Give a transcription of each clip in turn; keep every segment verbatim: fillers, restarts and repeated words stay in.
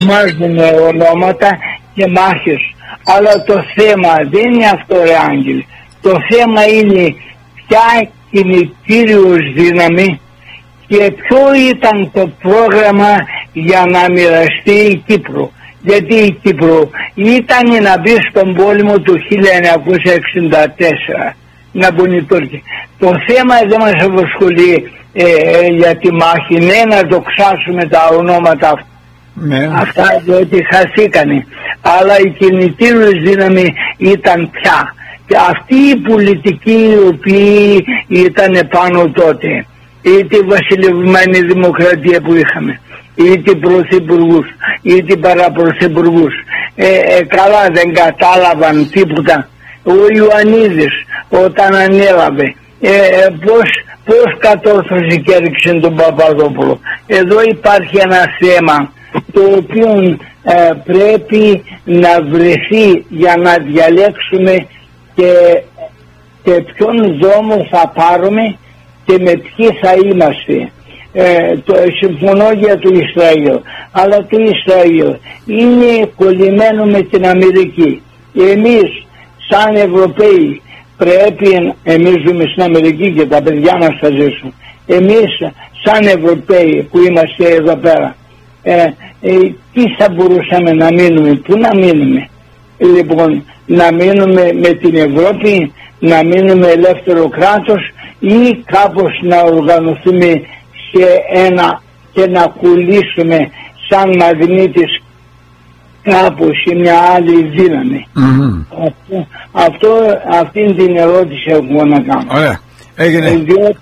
Μάζουμε ονόματα και μάχες. Αλλά το θέμα δεν είναι αυτό, ρε Άγγελε. Το θέμα είναι ποια κινητήριος δύναμη και ποιο ήταν το πρόγραμμα για να μοιραστεί η Κύπρο. Γιατί η Κύπρο ήταν να μπει στον πόλεμο του χίλια εννιακόσια εξήντα τέσσερα, να μπουν οι Τούρκοι. Το θέμα δεν μας απασχολεί ε, ε, για τη μάχη, ναι, να δοξάσουμε τα ονόματα αυτά. Ναι. Αυτά διότι χαθήκανε. Αλλά η κινητήριος δύναμη ήταν πια. Και αυτοί οι πολιτικοί οι οποίοι ήταν πάνω τότε, είτε η βασιλευμένη δημοκρατία που είχαμε, είτε πρωθυπουργούς, είτε παραπρωθυπουργούς, ε, ε, καλά δεν κατάλαβαν τίποτα. Ο Ιωαννίδης όταν ανέλαβε, ε, ε, πώς, πώς κατόρθωσε και έριξε τον Παπαδόπουλο. Εδώ υπάρχει ένα θέμα το οποίο ε, πρέπει να βρεθεί για να διαλέξουμε και, και ποιον δρόμο θα πάρουμε και με ποιοι θα είμαστε. Ε, το, συμφωνώ για το Ισραήλ, αλλά το Ισραήλ είναι κολλημένο με την Αμερική. Εμείς σαν Ευρωπαίοι πρέπει, εμείς ζούμε στην Αμερική και τα παιδιά μας θα ζήσουν, εμείς σαν Ευρωπαίοι που είμαστε εδώ πέρα, ε, ε, τι θα μπορούσαμε να μείνουμε, πού να μείνουμε? Λοιπόν, να μείνουμε με την Ευρώπη, να μείνουμε ελεύθερο κράτος ή κάπως να οργανωθούμε σε ένα και να κουλήσουμε σαν μαγνήτης κάπως σε μια άλλη δύναμη. Mm-hmm. Αυτό, αυτό, αυτήν την ερώτηση έχω να κάνω. Ωραία, έγινε. Διότι,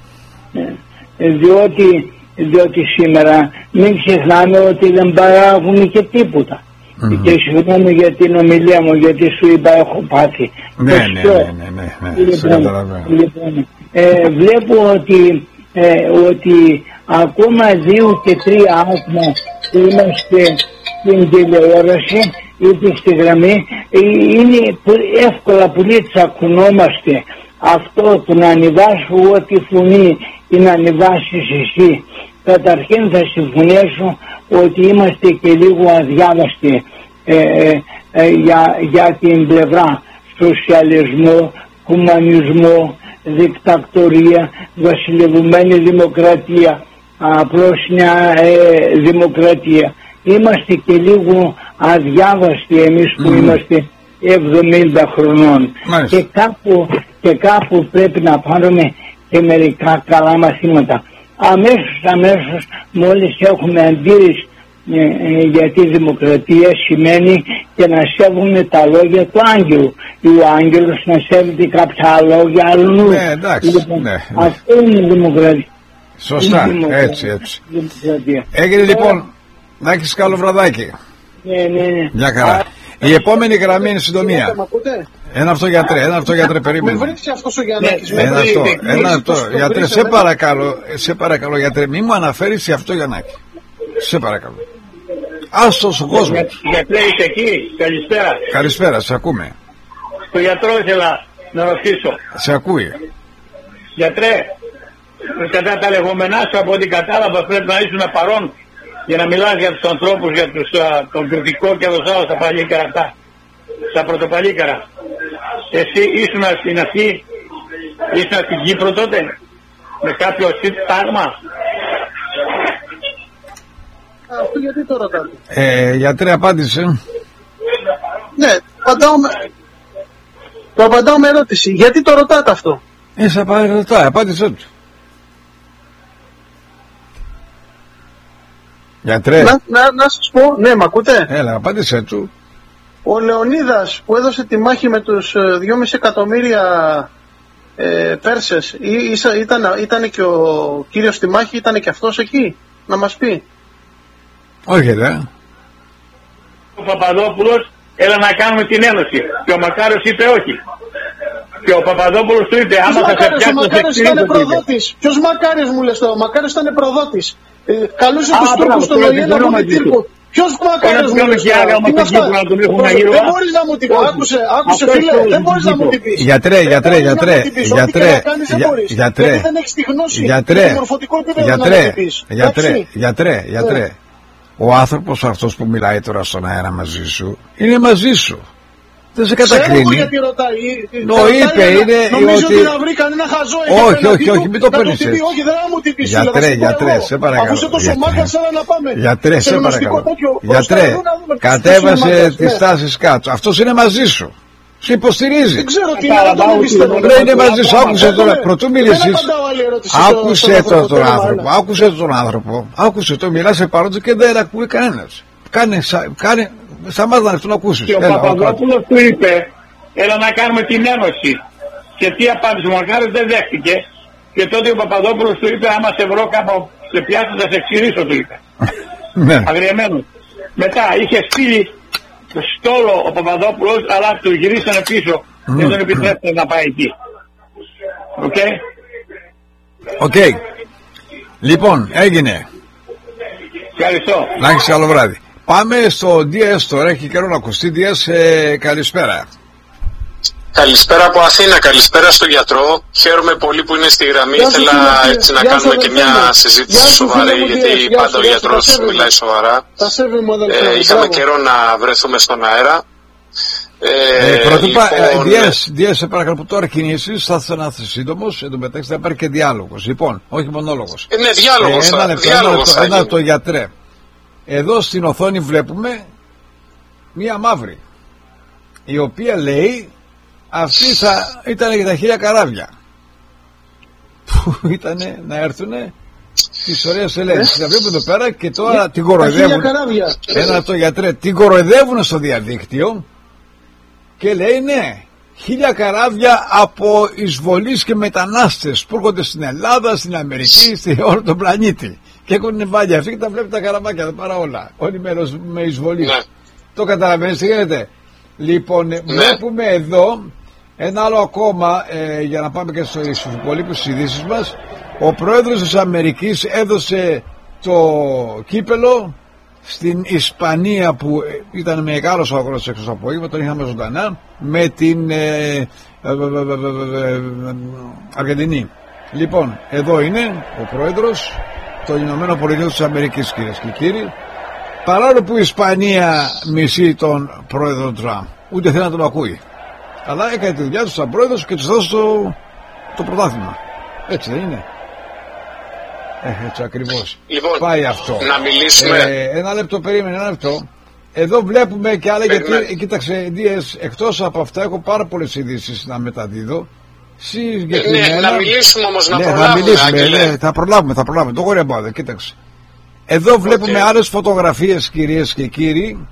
διότι, διότι σήμερα μην ξεχνάμε ότι δεν παράγουμε και τίποτα. Mm-hmm. Και συγγνώμη για την ομιλία μου, γιατί σου είπα έχω πάθει. Ναι, ναι, ναι, ναι, ναι, ναι. Λοιπόν, λοιπόν ε, βλέπω ότι, ε, ότι ακόμα δύο και τρία άτομα που είμαστε στην τηλεόραση είτε στη γραμμή, είναι εύκολα πολύ τσακωνόμαστε. Αυτό το να ανεβάσω ό,τι φωνή ή να ανεβάσεις εσύ. Καταρχήν θα συμφωνήσω ότι είμαστε και λίγο αδιάβαστοι ε, ε, ε, για, για την πλευρά σοσιαλισμό, κομμουνισμό, δικτακτορία, βασιλευμένη δημοκρατία, απλώς μια ε, δημοκρατία. Είμαστε και λίγο αδιάβαστοι εμείς που mm. είμαστε εβδομήντα χρονών. Και κάπου, και κάπου πρέπει να πάρουμε και μερικά καλά μαθήματα. Αμέσως, αμέσως, μόλις έχουμε αντίρρηση ε, ε, γιατί η δημοκρατία σημαίνει και να σέβουμε τα λόγια του Άγγελου. Ο Άγγελος να σέβεται κάποια λόγια άλλου. Ναι, εντάξει. Λοιπόν, ναι, ναι. Αυτό είναι η δημοκρατία. Σωστά, δημοκρατία. έτσι, έτσι. Δημοκρατία. Έγινε λοιπόν, να έχεις καλό βραδάκι. Ναι, ναι, ναι. Μια χαρά. Η επόμενη γραμμή είναι συντομία. Ένα αυτό γιατρέ, ένα αυτό γιατρέ, περίμενε. Με βρίσκει αυτός ο Γιαννάκης. Ένα αυτό, ένα αυτό. Γιατρέ, σε παρακαλώ, σε παρακαλώ γιατρέ, μη μου αναφέρεις σε αυτό Γιαννάκη. Σε παρακαλώ. Άστος ο κόσμος. Γιατρέ, είσαι εκεί, καλησπέρα. Καλησπέρα, σε ακούμε. Το γιατρό ήθελα να ρωτήσω. Σε ακούει. Γιατρέ, κατά τα λεγόμενά σου, από ό,τι κατάλαβα, πρέπει να ήσουν παρόν για να μιλάς για τους ανθρώπους, για τους, α, τον κριτικό και τους άλλους, τα παλίκαρα αυτά, στα πρωτοπαλίκαρα. Εσύ ήσουν στην αρχή, ήσουν στην Κύπρο τότε, με κάποιο τάγμα. Αυτό γιατί το ρωτάτε? Ε, γιατρέ, απάντησε. Ναι, απαντάω με... το απαντάω με ερώτηση. Γιατί το ρωτάτε αυτό? Ε, σε ρωτάει, απάντησε του. Γιατρέ. Να, να, να σας πω, ναι, μ' ακούτε? Έλα, απάντησέ του. Ο Λεωνίδας που έδωσε τη μάχη με τους δυόμισι εκατομμύρια ε, Πέρσες, ή, ίσα, ήταν, ήταν και ο κύριος στη μάχη, ήταν και αυτός εκεί, να μας πει. Όχι, δε. Ο Παπαδόπουλος, έλα να κάνουμε την ένωση. Και ο Μακάριος είπε όχι. Και ο Παπαδόπουλος του είπε, άμα θα σε πιάσει το δεξί. Ποιος Μακάριος μου λες τώρα? Ο Μακάριος ήταν προδότης. Ε, καλούσε τους Τούρκους στον ΟΗΕ να βγουν Τύρκο. Ποιος Μακάριος μου λες τώρα? Τι είναι αυτά? Δεν μπορείς να μου την πεις. Άκουσε, άκουσε φίλε, δεν μπορείς να μου την πεις. Γιατρέ, γιατρέ, γιατρέ, γιατρέ, γιατρέ, δεν έχεις τη γνώση. γιατρέ, γιατρέ, γιατρέ, γιατρέ. Ο ο άνθρωπος αυτός που μιλάει τώρα στον αέρα μαζί σου είναι μαζί σου. Δεν σε κατακρίνει. Γιατί ρωτάει. Νο, είπε, είναι νομίζω ότι... ότι να βρει κανένα χαζό. Όχι, όχι, όχι, μην το παίρνεις έτσι. Όχι, δεν θα μου την πει. Γιατρέ, γιατρέ, σε παρακαλώ. Ακούσε το σωμάκα, σαν να πάμε. Γιατρέ, σε παρακαλώ. Γιατρέ, κατέβασε τις τάσεις κάτω. Αυτός είναι μαζί σου. Σε υποστηρίζει. Δεν ξέρω τι είναι. Δεν είναι μαζί σου. Άκουσε τώρα. Πρωτού μιλήσεις. Άκουσε το τον άνθρωπο. Άκουσε τον άνθρωπο. Άκουσε το. Μιλά σε παρόντο και δεν ακούει κανένας. Κάνε, κάνε, σταμάτα να αυτό να ακούσεις. Και ο Παπαδόπουλος του είπε, έλα να κάνουμε την ένωση. Και τι απάντησε, ο Μακάρης δεν δέχτηκε. Και τότε ο Παπαδόπουλος του είπε, άμα σε βρω κάπου σε πιάσω θα σε εξηρίσω, του είπε. Αγριεμένο. Μετά είχε στείλει στόλο ο Παπαδόπουλος, αλλά του γυρίσανε πίσω. Mm. Δεν τον επιτρέψανε να πάει εκεί. Οκ. Okay? Οκ. Okay. Λοιπόν, έγινε. Ευχαριστώ. Να έχεις καλό βράδυ. Πάμε στο ντι ες τώρα, έχει καιρό να ακουστεί. ντι ες, ε, καλησπέρα. Καλησπέρα από Αθήνα, καλησπέρα στο γιατρό. Χαίρομαι πολύ που είναι στη γραμμή. Ήθελα έτσι να κάνουμε και μια συζήτηση σοβαρή, γιατί πάντα ο γιατρός μιλάει σοβαρά. Ε, είχαμε καιρό να βρεθούμε στον αέρα. Ε, ε, Πρωτού λοιπόν... Δι ες, σε παρακαλώ, που τώρα κινήσεις, θα ήθελα να είσαι σύντομος. Εν τω μεταξύ θα υπάρχει και διάλογος. Λοιπόν, όχι μονόλογος. Ε, ναι, διάλογος. Ε, ένα λεπτό, διάλογος ένα, ένα το γιατρέ. Εδώ στην οθόνη βλέπουμε μία μαύρη, η οποία λέει αυτή θα ήταν για τα χίλια καράβια που ήταν να έρθουνε τις ωραίες Ελένες. Τα βλέπουμε εδώ πέρα και τώρα την κοροϊδεύουν. Ένα το γιατρέ, την κοροϊδεύουν στο διαδίκτυο και λέει ναι, χίλια καράβια από εισβολείς και μετανάστες που έρχονται στην Ελλάδα, στην Αμερική, σε όλο τον πλανήτη. Και έχουν βάλει αυτοί και τα βλέπει τα καραβάκια εδώ πέρα όλα. Όλοι με εισβολείς. Ναι. Το καταλαβαίνεις τι γίνεται. Λοιπόν, ναι. Βλέπουμε εδώ ένα άλλο ακόμα, ε, για να πάμε και στους υπολείπους ειδήσεις μας. Ο πρόεδρος της Αμερικής έδωσε το κύπελο στην Ισπανία, που ήταν μεγάλος ο αγώνας έξω στο απόγευμα, τον είχαμε ζωντανά, με την ε, ε, ε, ε, ε, Αργεντινή. Λοιπόν, εδώ είναι ο πρόεδρος των Ηνωμένων Πολιτειών της Αμερικής, κυρίες και κύριοι. Παρόλο που η Ισπανία μισεί τον πρόεδρο Τραμπ, ούτε θέλει να τον ακούει, αλλά έκανε τη δουλειά του σαν πρόεδρος και τους δώσε το, το πρωτάθλημα. Έτσι δεν είναι? Ε, έτσι ακριβώς. Λοιπόν, πάει αυτό. Να μιλήσουμε. Ε, ένα λεπτό, περίμενε, ένα λεπτό. Εδώ βλέπουμε και άλλα, γιατί κοίταξε, ντι ες, εκτός από αυτά έχω πάρα πολλές ειδήσεις να μεταδίδω. Ναι, να μιλήσουμε όμως, να ναι, προλάβουμε. Θα, μιλήσουμε, ναι, θα προλάβουμε, θα προλάβουμε. Το χωρί κοίταξε. Εδώ βλέπουμε okay. άλλες φωτογραφίες, κυρίες και κύριοι.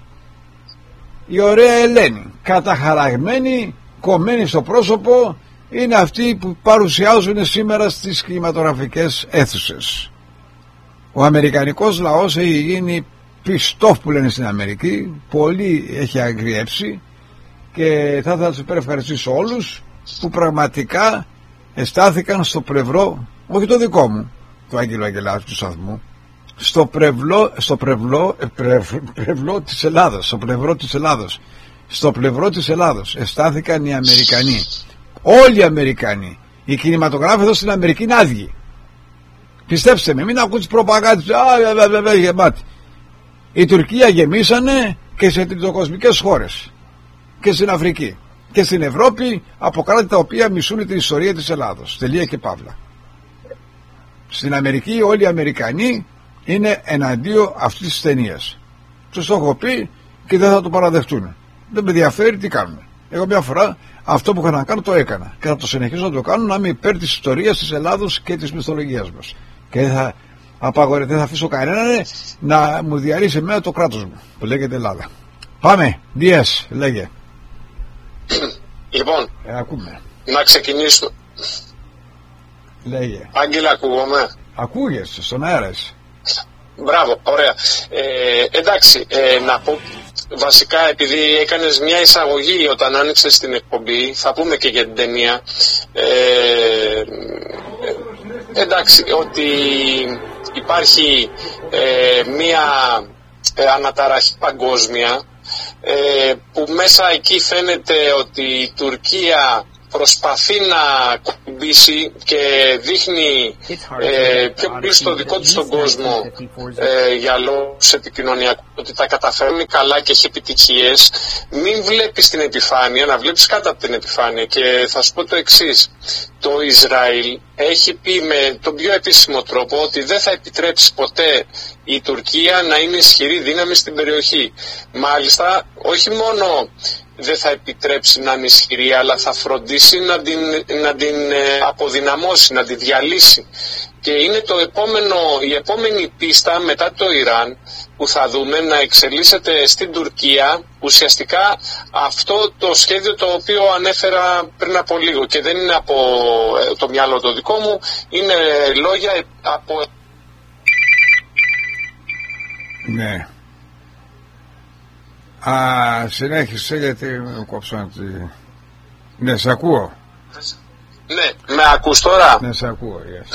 Η ωραία Ελένη, καταχαραγμένη, κομμένη στο πρόσωπο, είναι αυτοί που παρουσιάζουν σήμερα στις κινηματογραφικές αίθουσες. Ο αμερικανικός λαός έχει γίνει πιστόφ, που λένε στην Αμερική. Πολύ έχει αγριέψει και θα ήθελα να τους υπερευχαριστήσω όλους που πραγματικά εστάθηκαν στο πλευρό, όχι το δικό μου, του Άγγελου Αγγελάδου, του σταθμού, στο πλευρό, στο πλευρό, πλευ, πλευρό της Ελλάδας, στο πλευρό της Ελλάδος, στο πλευρό της Ελλάδος εστάθηκαν οι Αμερικανοί, όλοι οι Αμερικανοί. Οι κινηματογράφοι εδώ στην Αμερική είναι άδειοι. Πιστέψτε με, μην ακούτε τις προπαγάνδες. Α, βέβαια, γεμάτη. Η Τουρκία γεμίσανε και σε τριτοκοσμικές χώρες και στην Αφρική και στην Ευρώπη, από κράτη τα οποία μισούν την ιστορία της Ελλάδος. Τελεία και παύλα. Στην Αμερική όλοι οι Αμερικανοί είναι εναντίον αυτής της ταινίας. Τους το έχω πει και δεν θα το παραδεχτούν. Δεν με ενδιαφέρει τι κάνουν. Εγώ μια φορά αυτό που είχα να κάνω το έκανα και θα το συνεχίσω να το κάνω, να είμαι υπέρ της ιστορίας της Ελλάδος και της μυθολογίας μας. Και δεν θα απαγορευτεί, δεν θα αφήσω κανέναν να μου διαρρήσει εμένα το κράτος μου που λέγεται Ελλάδα. Πάμε, ντι ες, λέγε. Λοιπόν, ε, ακούμε. Να ξεκινήσουμε. Λέγε. Άγγελα, ακούγομαι? Ακούγεσαι, στον αέρα εσύ. Μπράβο, ωραία. Ε, εντάξει, ε, να πω βασικά, επειδή έκανες μια εισαγωγή όταν άνοιξες την εκπομπή, θα πούμε και για την ταινία. Ε, ε, εντάξει, ότι υπάρχει ε, μια ε, αναταραχή παγκόσμια, ε, που μέσα εκεί φαίνεται ότι η Τουρκία προσπαθεί να κουμπίσει και δείχνει ε, πιο πλήστο δικό του στον κόσμο ε, για λόγους επικοινωνιακούς, ότι τα καταφέρνει καλά και έχει επιτυχίες. Μην βλέπεις την επιφάνεια, να βλέπεις κάτω από την επιφάνεια. Και θα σου πω το εξής: το Ισραήλ έχει πει με τον πιο επίσημο τρόπο ότι δεν θα επιτρέψει ποτέ η Τουρκία να είναι ισχυρή δύναμη στην περιοχή. Μάλιστα, όχι μόνο δεν θα επιτρέψει να είναι ισχυρή, αλλά θα φροντίσει να την, να την αποδυναμώσει, να τη διαλύσει. Και είναι το επόμενο, η επόμενη πίστα μετά το Ιράν που θα δούμε να εξελίσσεται στην Τουρκία, ουσιαστικά αυτό το σχέδιο το οποίο ανέφερα πριν από λίγο, και δεν είναι από το μυαλό το δικό μου, είναι λόγια από... Ναι. Α, συνέχισε γιατί με κόψαν τη... Ναι, σε ακούω. Ναι, με ακούς τώρα? Ναι, σε ακούω, yes.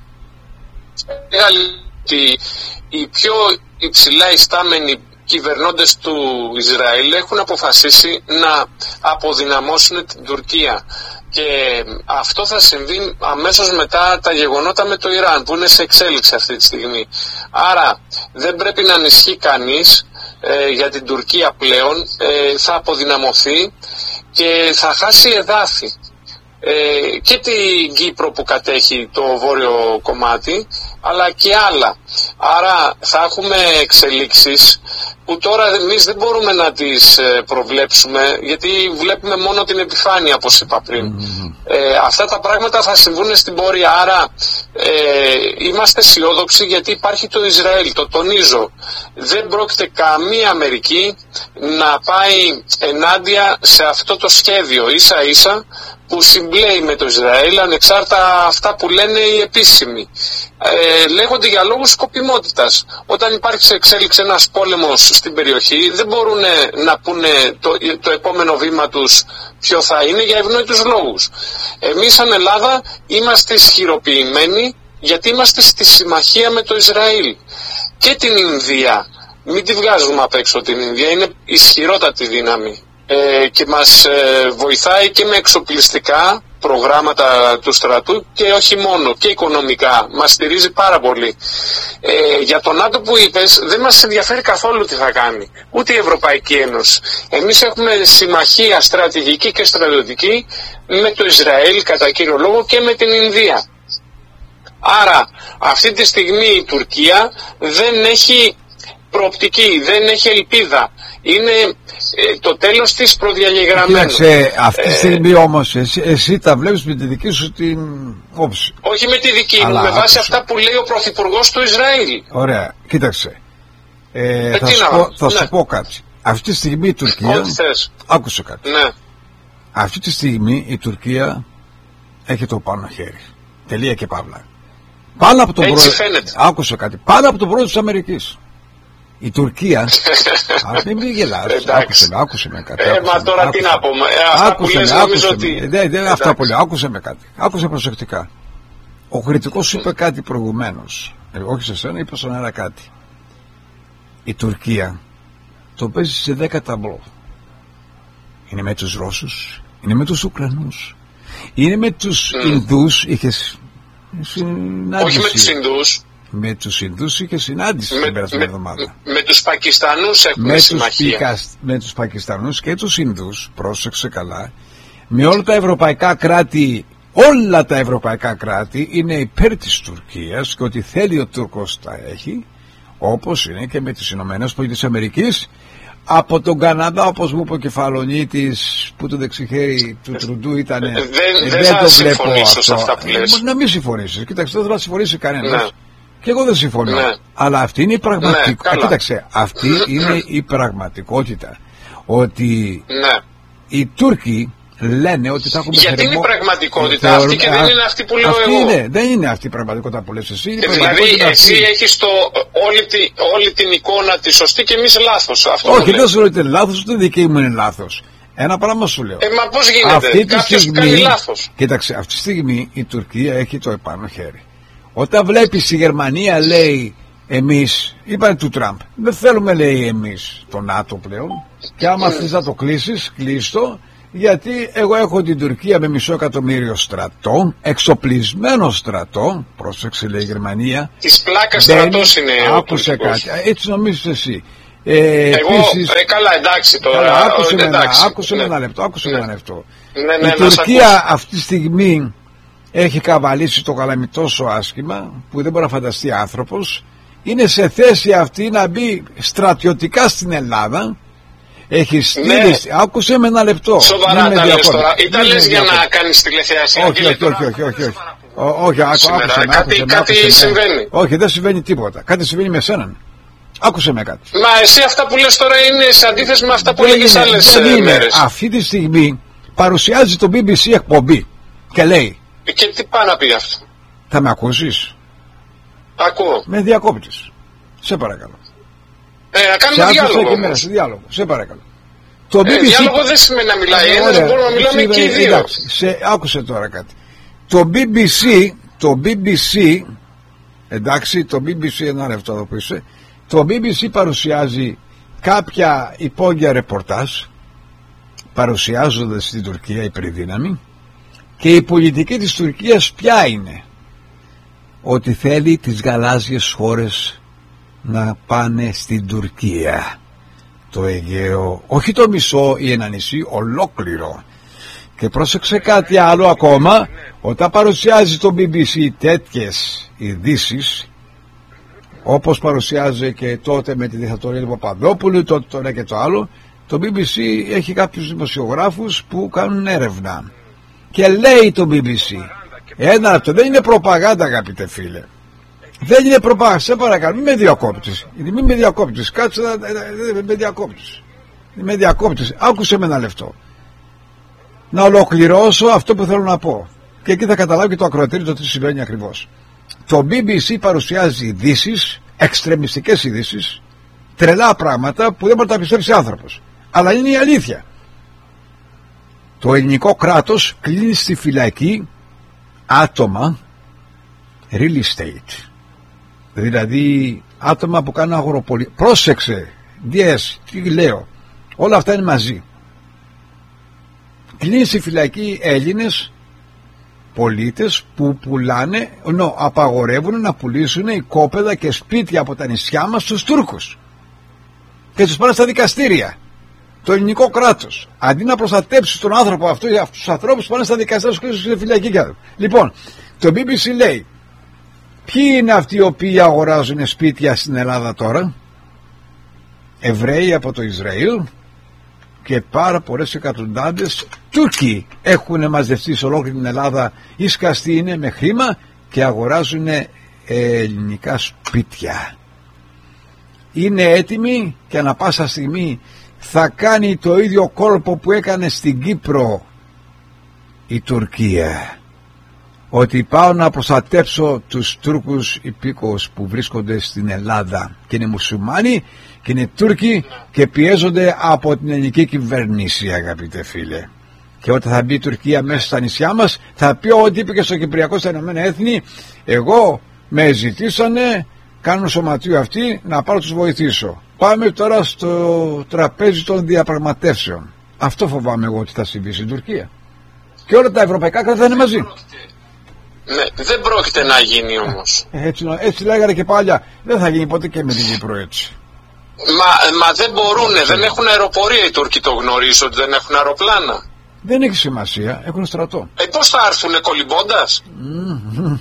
Ότι οι πιο υψηλά ιστάμενοι κυβερνώντες του Ισραήλ έχουν αποφασίσει να αποδυναμώσουν την Τουρκία, και αυτό θα συμβεί αμέσως μετά τα γεγονότα με το Ιράν που είναι σε εξέλιξη αυτή τη στιγμή. Άρα δεν πρέπει να ανησυχεί κανείς ε, για την Τουρκία πλέον, ε, θα αποδυναμωθεί και θα χάσει εδάφη. Ε, και την Κύπρο που κατέχει το βόρειο κομμάτι, αλλά και άλλα. Άρα θα έχουμε εξελίξεις που τώρα εμείς δεν μπορούμε να τις προβλέψουμε, γιατί βλέπουμε μόνο την επιφάνεια, όπως είπα πριν. Mm-hmm. Ε, αυτά τα πράγματα θα συμβούν στην πορεία, άρα ε, είμαστε αισιόδοξοι, γιατί υπάρχει το Ισραήλ, το τονίζω. Δεν πρόκειται καμία Αμερική να πάει ενάντια σε αυτό το σχέδιο, ίσα ίσα που συμπλέει με το Ισραήλ, ανεξάρτητα αυτά που λένε οι επίσημοι. Ε, λέγονται για λόγους σκοπιμότητας. Όταν υπάρχει σε εξέλιξη ένας πόλεμος στην περιοχή, δεν μπορούν να πούνε το, το επόμενο βήμα τους ποιο θα είναι, για ευνόητους λόγους. Εμείς σαν Ελλάδα είμαστε ισχυροποιημένοι, γιατί είμαστε στη συμμαχία με το Ισραήλ και την Ινδία. Μην τη βγάζουμε απ' έξω την Ινδία, είναι ισχυρότατη δύναμη. Ε, και μας ε, βοηθάει και με εξοπλιστικά προγράμματα του στρατού, και όχι μόνο, και οικονομικά μας στηρίζει πάρα πολύ. Ε, για τον ΝΑΤΟ που είπες, δεν μας ενδιαφέρει καθόλου τι θα κάνει ούτε η Ευρωπαϊκή Ένωση. Εμείς έχουμε συμμαχία στρατηγική και στρατιωτική με το Ισραήλ κατά κύριο λόγο και με την Ινδία. Άρα αυτή τη στιγμή η Τουρκία δεν έχει προοπτική, δεν έχει ελπίδα. Είναι ε, το τέλος της προδιαγεγραμμένου. Κοίταξε, αυτή τη στιγμή ε, όμως εσύ, εσύ τα βλέπεις με τη δική σου την όψη. Όχι με τη δική μου, με βάση άκουσα. αυτά που λέει ο Πρωθυπουργός του Ισραήλ. Ωραία, κοίταξε. Ε, ε, θα σου, πω, θα ναι. σου πω κάτι. Αυτή τη στιγμή η Τουρκία... Άκουσε κάτι. Ναι. Αυτή τη στιγμή η Τουρκία έχει το πάνω χέρι. Τελεία και παύλα. Πάνω από τον Έτσι πρόεδρο... Άκουσε κάτι. Πάνω από τον πρόεδρο της Αμερικής. Η Τουρκία. Α, μην μην γελάς. Άκουσε με, άκουσε με κάτι. Ε, μα τώρα τι να πούμε. Αυτά που λες νομίζω ότι... Δεν είναι αυτά που λέω. Άκουσε με κάτι. Άκουσε προσεκτικά. Ο κριτικός είπε κάτι προηγουμένως. Ε, όχι σε σένα, είπε στον αέρα κάτι. Η Τουρκία το παίζει σε δέκα ταμπλό. Είναι με τους Ρώσους, είναι με τους Ουκρανούς, είναι με τους mm. Ινδούς. Είχε συνάντηση. Όχι με τους Ινδούς. Με τους Ινδούς είχε συνάντηση την περασμένη εβδομάδα. Με, με τους Πακιστανούς έχουμε με συμμαχία. Τους, με τους Πακιστανούς και τους Ινδούς, πρόσεξε καλά, με όλα τα ευρωπαϊκά κράτη, όλα τα ευρωπαϊκά κράτη είναι υπέρ της Τουρκίας και ότι θέλει ο Τούρκος τα έχει, όπως είναι και με τις Ηνωμένες Πολιτείες Αμερικής. Από τον Καναδά, όπως μου είπε ο κεφαλονίτης, που το δεξιχέρι του Τρουντού ήταν. Δεν, δεν, δεν θα το συμφωνήσω σε αυτά που λες. Ε, να μην συμφωνήσεις. Κοίταξε, δεν θα συμφωνήσει κανένας. Ναι. Και εγώ δεν συμφωνώ. Ναι. Αλλά αυτή είναι η πραγματικότητα. Ναι, κοίταξε, αυτή είναι η πραγματικότητα. Ότι ναι. οι Τούρκοι λένε ότι θα έχουμε Γιατί θερμό... είναι η πραγματικότητα Θεωρώ... αυτή και δεν είναι αυτή που λέω αυτή εγώ. Είναι. Δεν είναι αυτή η πραγματικότητα που λες εσύ. Και δηλαδή εσύ έχεις το, όλη, τη, όλη την εικόνα τη σωστή και εμείς λάθος. Αυτό Όχι, δεν σου λέω ότι είναι λάθος, ούτε δική μου είναι λάθος. Ένα πράγμα σου λέω. Ε, μα πώς γίνεται, αυτή κάποιος στιγμή, κάνει λάθος. Κοίταξε, αυτή τη στιγμή η Τουρκία έχει το επάνω χέρι. Όταν βλέπεις η Γερμανία λέει εμείς, είπανε του Τραμπ, δεν θέλουμε λέει εμείς το ΝΑΤΟ πλέον, και άμα θες να το κλείσεις, κλείστο, Γιατί εγώ έχω την Τουρκία με μισό εκατομμύριο στρατό, εξοπλισμένο στρατό, πρόσεξε λέει η Γερμανία. Της πλάκας στρατός είναι. Άκουσε κάτι, έτσι νομίζεις εσύ. Ε, εγώ, επίσης, ρε, καλά, εντάξει τώρα. Καλά, άκουσε, εντάξει, με, ένα, άκουσε ναι. με ένα λεπτό, άκουσε ναι. με ένα λεπτό. Ναι, ναι, η Τουρκία αυτή τη στιγμή έχει καβαλήσει το καλάμι τόσο άσχημα που δεν μπορεί να φανταστεί άνθρωπος. Είναι σε θέση αυτή να μπει στρατιωτικά στην Ελλάδα. Έχει στείλει. Ναι. Άκουσε με ένα λεπτό. Σοβαρά τα λες τώρα. Ήταν λες για να κάνεις τηλεθεασία. Όχι, όχι, όχι, όχι, όχι, όχι. Όχι, άκουσε με, κάτι, άκουσε, κάτι άκουσε, συμβαίνει. Όχι, δεν συμβαίνει τίποτα. Κάτι συμβαίνει με σέναν. Άκουσε με κάτι. Μα εσύ αυτά που λες τώρα είναι σε αντίθεση με αυτά που λέγες άλλες μέρες. Αυτή τη στιγμή παρουσιάζει το μπι μπι σι εκπομπή και λέει. Και τι πάει να πει αυτό? Θα με ακούσεις? Ακούω. Με διακόπτεις. Σε παρακαλώ. Ε, να κάνουμε διάλογο. Και μέρα, σε διάλογο. Σε παρακαλώ. Το ε, μπι μπι σι... Διάλογο δεν σημαίνει να μιλάει ένας, δεν μπορούμε να μιλάμε και οι δύο. Εντάξει, σε, άκουσε τώρα κάτι. Το μπι μπι σι, το μπι μπι σι, εντάξει, το μπι μπι σι, ένα λεπτό εδώ που είσαι, το μπι μπι σι παρουσιάζει κάποια υπόγεια ρεπορτάζ, παρουσιάζονται στην Τουρκία υπερδύναμη, και η πολιτική της Τουρκίας ποια είναι? Ότι θέλει τις γαλάζιες χώρες να πάνε στην Τουρκία, το Αιγαίο, όχι το μισό ή ένα νησί, ολόκληρο. Και πρόσεξε κάτι άλλο ακόμα, όταν παρουσιάζει το μπι μπι σι τέτοιες ειδήσεις, όπως παρουσιάζει και τότε με τη δικτατορία του Παπαδόπουλου, τότε τώρα και το άλλο, το μπι μπι σι έχει κάποιους δημοσιογράφους που κάνουν έρευνα και λέει το μπι μπι σι, ένα λεπτό, δεν είναι προπαγάνδα αγαπητέ φίλε, δεν είναι προπαγάνδα, σε παρακαλώ, μην με διακόπτεις, μην με διακόπτεις, κάτσε να με διακόπτεις, με διακόπτεις, άκουσε με ένα λεπτό, να ολοκληρώσω αυτό που θέλω να πω, και εκεί θα καταλάβει και το ακροατήριο το τι συμβαίνει ακριβώς. Το μπι μπι σι παρουσιάζει ειδήσεις, εξτρεμιστικές ειδήσεις, τρελά πράγματα που δεν μπορεί να τα πιστέψει άνθρωπος, αλλά είναι η αλήθεια. Το ελληνικό κράτος κλείνει στη φυλακή άτομα real estate, δηλαδή άτομα που κάνουν αγοροπολί. Πρόσεξε, διες, τι λέω, όλα αυτά είναι μαζί. Κλείνει στη φυλακή Έλληνες πολίτες που πουλάνε, νο, απαγορεύουν να πουλήσουν οικόπεδα και σπίτια από τα νησιά μας στους Τούρκους και τους πάνε στα δικαστήρια. Το ελληνικό κράτος, αντί να προστατέψει τον άνθρωπο αυτό, αυτούς τους ανθρώπους πάνε στα δικαστήρια και στη φυλακή. Λοιπόν, το μπι μπι σι λέει, ποιοι είναι αυτοί οι οποίοι αγοράζουν σπίτια στην Ελλάδα τώρα? Εβραίοι από το Ισραήλ και πάρα πολλές εκατοντάδες Τούρκοι έχουν μαζευτεί σε ολόκληρη την Ελλάδα, ίσκαστοι είναι με χρήμα και αγοράζουν ελληνικά σπίτια. Είναι έτοιμοι και ανα πάσα στιγμή θα κάνει το ίδιο κόλπο που έκανε στην Κύπρο η Τουρκία, ότι πάω να προστατέψω τους Τούρκους υπήκοους που βρίσκονται στην Ελλάδα και είναι μουσουλμάνοι και είναι Τούρκοι και πιέζονται από την ελληνική κυβέρνηση, αγαπητέ φίλε. Και όταν θα μπει η Τουρκία μέσα στα νησιά μας, θα πει ό,τι είπε και στο Κυπριακό στα Ηνωμένα Έθνη, εγώ με ζητήσανε, κάνουν σωματείο αυτοί, να πάρω τους βοηθήσω. Πάμε τώρα στο τραπέζι των διαπραγματεύσεων. Αυτό φοβάμαι εγώ ότι θα συμβεί στην Τουρκία. Και όλα τα ευρωπαϊκά κράτη θα είναι μαζί. Ναι, δεν πρόκειται να γίνει όμως. Έτσι, έτσι λέγανε και παλιά. Δεν θα γίνει ποτέ και με την Κύπρο έτσι. Μα, μα δεν μπορούνε, δεν έχουν αεροπορία οι Τούρκοι, το γνωρίζω ότι δεν έχουν αεροπλάνα. Δεν έχει σημασία, έχουν στρατό. Ε, πώς θα έρθουνε κολυμπώντας? Mm-hmm.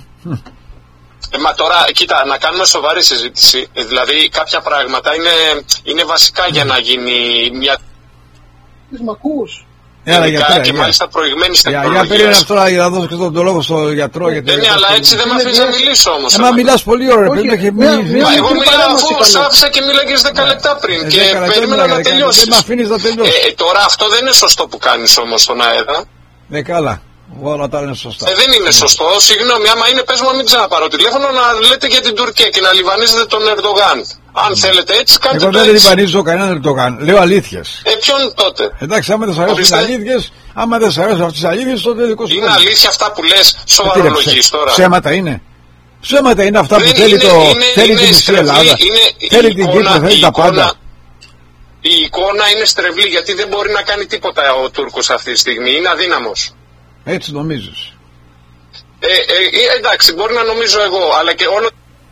Ε, μα τώρα, κοίτα, να κάνουμε σοβαρή συζήτηση. Ε, δηλαδή κάποια πράγματα είναι, είναι βασικά mm. για να γίνει μια... Τις μ' ακούς? Έλα, γιατρέ, και για. μάλιστα προηγμένης τεχνολογίας. Για περίμενα αυτό για να δώσω και τον λόγο στο γιατρό. Ε, ναι, αλλά έτσι δεν με αφήνεις να μιλήσω όμως. Ε, μα μιλάς πολύ ωραία. Μα εγώ μιλάω αφού σ' άφησα και μίλαγες δέκα λεπτά πριν και περίμενα να τελειώσεις. Δεν με αφήνεις να τελειώσεις. Τώρα αυτό δεν είναι σωστό που κάνεις όμως στον αέρα. Ναι, καλά. Όλα τα είναι σωστά. Ε, δεν είναι σωστό. Συγγνώμη, άμα είναι, πες μου να μην ξαναπάρω τηλέφωνο, να λέτε για την Τουρκία και να λιβανίζετε τον Ερντογάν. Αν mm. θέλετε έτσι, κάντε εγώ το έτσι. Εγώ δεν λιβανίζω κανέναν Ερντογάν. Λέω αλήθειες. Ε, ποιον τότε? Εντάξει, άμα δεν σας αρέσουν τις αλήθειες, άμα δεν σας αρέσουν αυτές τις αλήθειες, τότε δικό σου. Είναι αλήθεια αυτά που λες, σοβαρολογείς τώρα. Ψέματα είναι. Ψέματα είναι αυτά που θέλει, είναι, το, είναι, θέλει είναι την μισή Ελλάδα. Είναι, θέλει την Κύπρο, θέλει τα πάντα. η εικόνα είναι στρεβλή, γιατί δεν μπορεί να κάνει τίποτα ο Τούρκος αυτή τη στιγμή, είναι αδύναμος. Έτσι νομίζεις? Ε, ε, εντάξει, μπορεί να νομίζω εγώ, αλλά και όλο...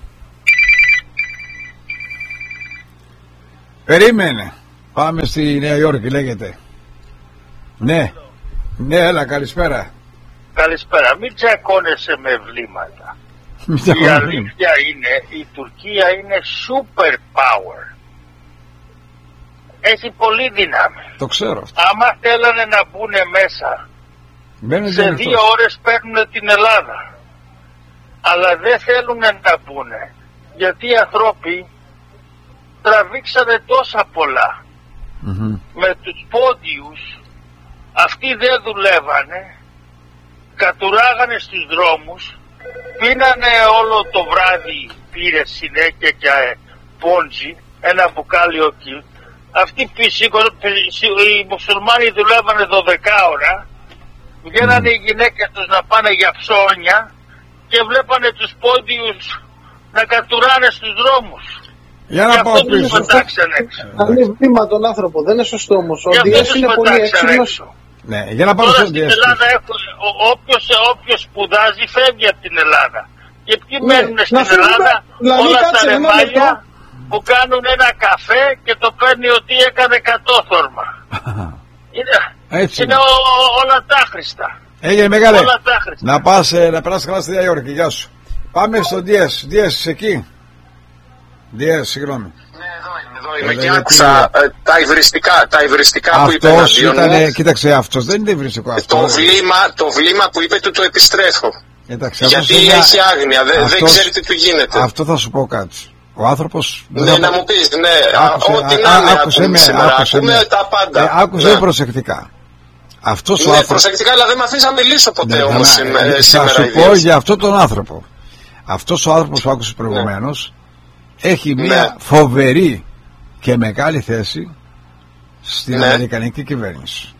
Περίμενε. Πάμε στη Νέα Υόρκη, λέγεται. Ναι. Ναι, έλα, καλησπέρα. Καλησπέρα. Μην τσακώνεσαι με βλήματα. Η αλήθεια είναι, η Τουρκία είναι super power. Έχει πολύ δύναμη. Το ξέρω. Άμα θέλανε να μπουν μέσα, Μπαίνουν σε δύο ώρες παίρνουν την Ελλάδα. Αλλά δεν θέλουν να μπουν, γιατί οι ανθρώποι τραβήξανε τόσα πολλά. Mm-hmm. Με τους πόντιους, αυτοί δεν δουλεύανε, κατουράγανε στους δρόμους, πίνανε όλο το βράδυ πήρε συνέχεια και πόντζι, ένα μπουκάλι εκεί. Αυτοί οι μουσουλμάνοι δουλεύανε δώδεκα ώρα, βγαίνανε mm. οι γυναίκες τους να πάνε για ψώνια και βλέπανε τους πόντιους να κατουράνε στους δρόμους. Για να πάω πίσω. Να μην βήμα τον άνθρωπο, δεν είναι σωστό όμως. Ο Διές είναι πολύ έξυπνος. Ναι, για να πάμε τώρα στον στην Ελλάδα έχουν, όποιος, όποιος σπουδάζει φεύγει από την Ελλάδα. Και ποιοι ναι, μένουν στην Ελλάδα, όλα τα ρεμάλια που κάνουν ένα καφέ και το παίρνει ότι έκανε κατόθορμα. είναι είναι ο, ο, όλα τα άχρηστα. Έγινε μεγάλε. Να πας, να περάσεις καλά στη Νέα Υόρκη. Γεια σου. Πάμε στον Διές. Διές, είσαι εκεί? Διές, συγγνώμη. Είμαι και άκουσα ε, τα υβριστικά, τα υβριστικά που είπε εναντίον μου. Κοίταξε, αυτός δεν είναι υβριστικό αυτό. Το βλήμα, το βλήμα που είπε του το επιστρέφω. Κοίταξε, γιατί είναι... έχει άγνοια, δεν, αυτός... δεν ξέρει τι του γίνεται. Αυτό θα σου πω κάτι. Ο άνθρωπος... Ναι, θα... να μου πεις, ναι, ό,τι να είναι ακούμε σήμερα, ακούμε τα πάντα. Ε, άκουσε ναι. προσεκτικά. Αυτός ναι, ο άνθρωπος... προσεκτικά, αλλά δεν με αφήνεις να μιλήσω ποτέ ναι, όμως ναι, σήμερα. Θα σου πω για αυτόν τον άνθρωπο. Αυτός ο άνθρωπος που άκουσες προηγουμένως έχει μια φοβερή και μεγάλη θέση στην ναι. Αμερικανική κυβέρνηση.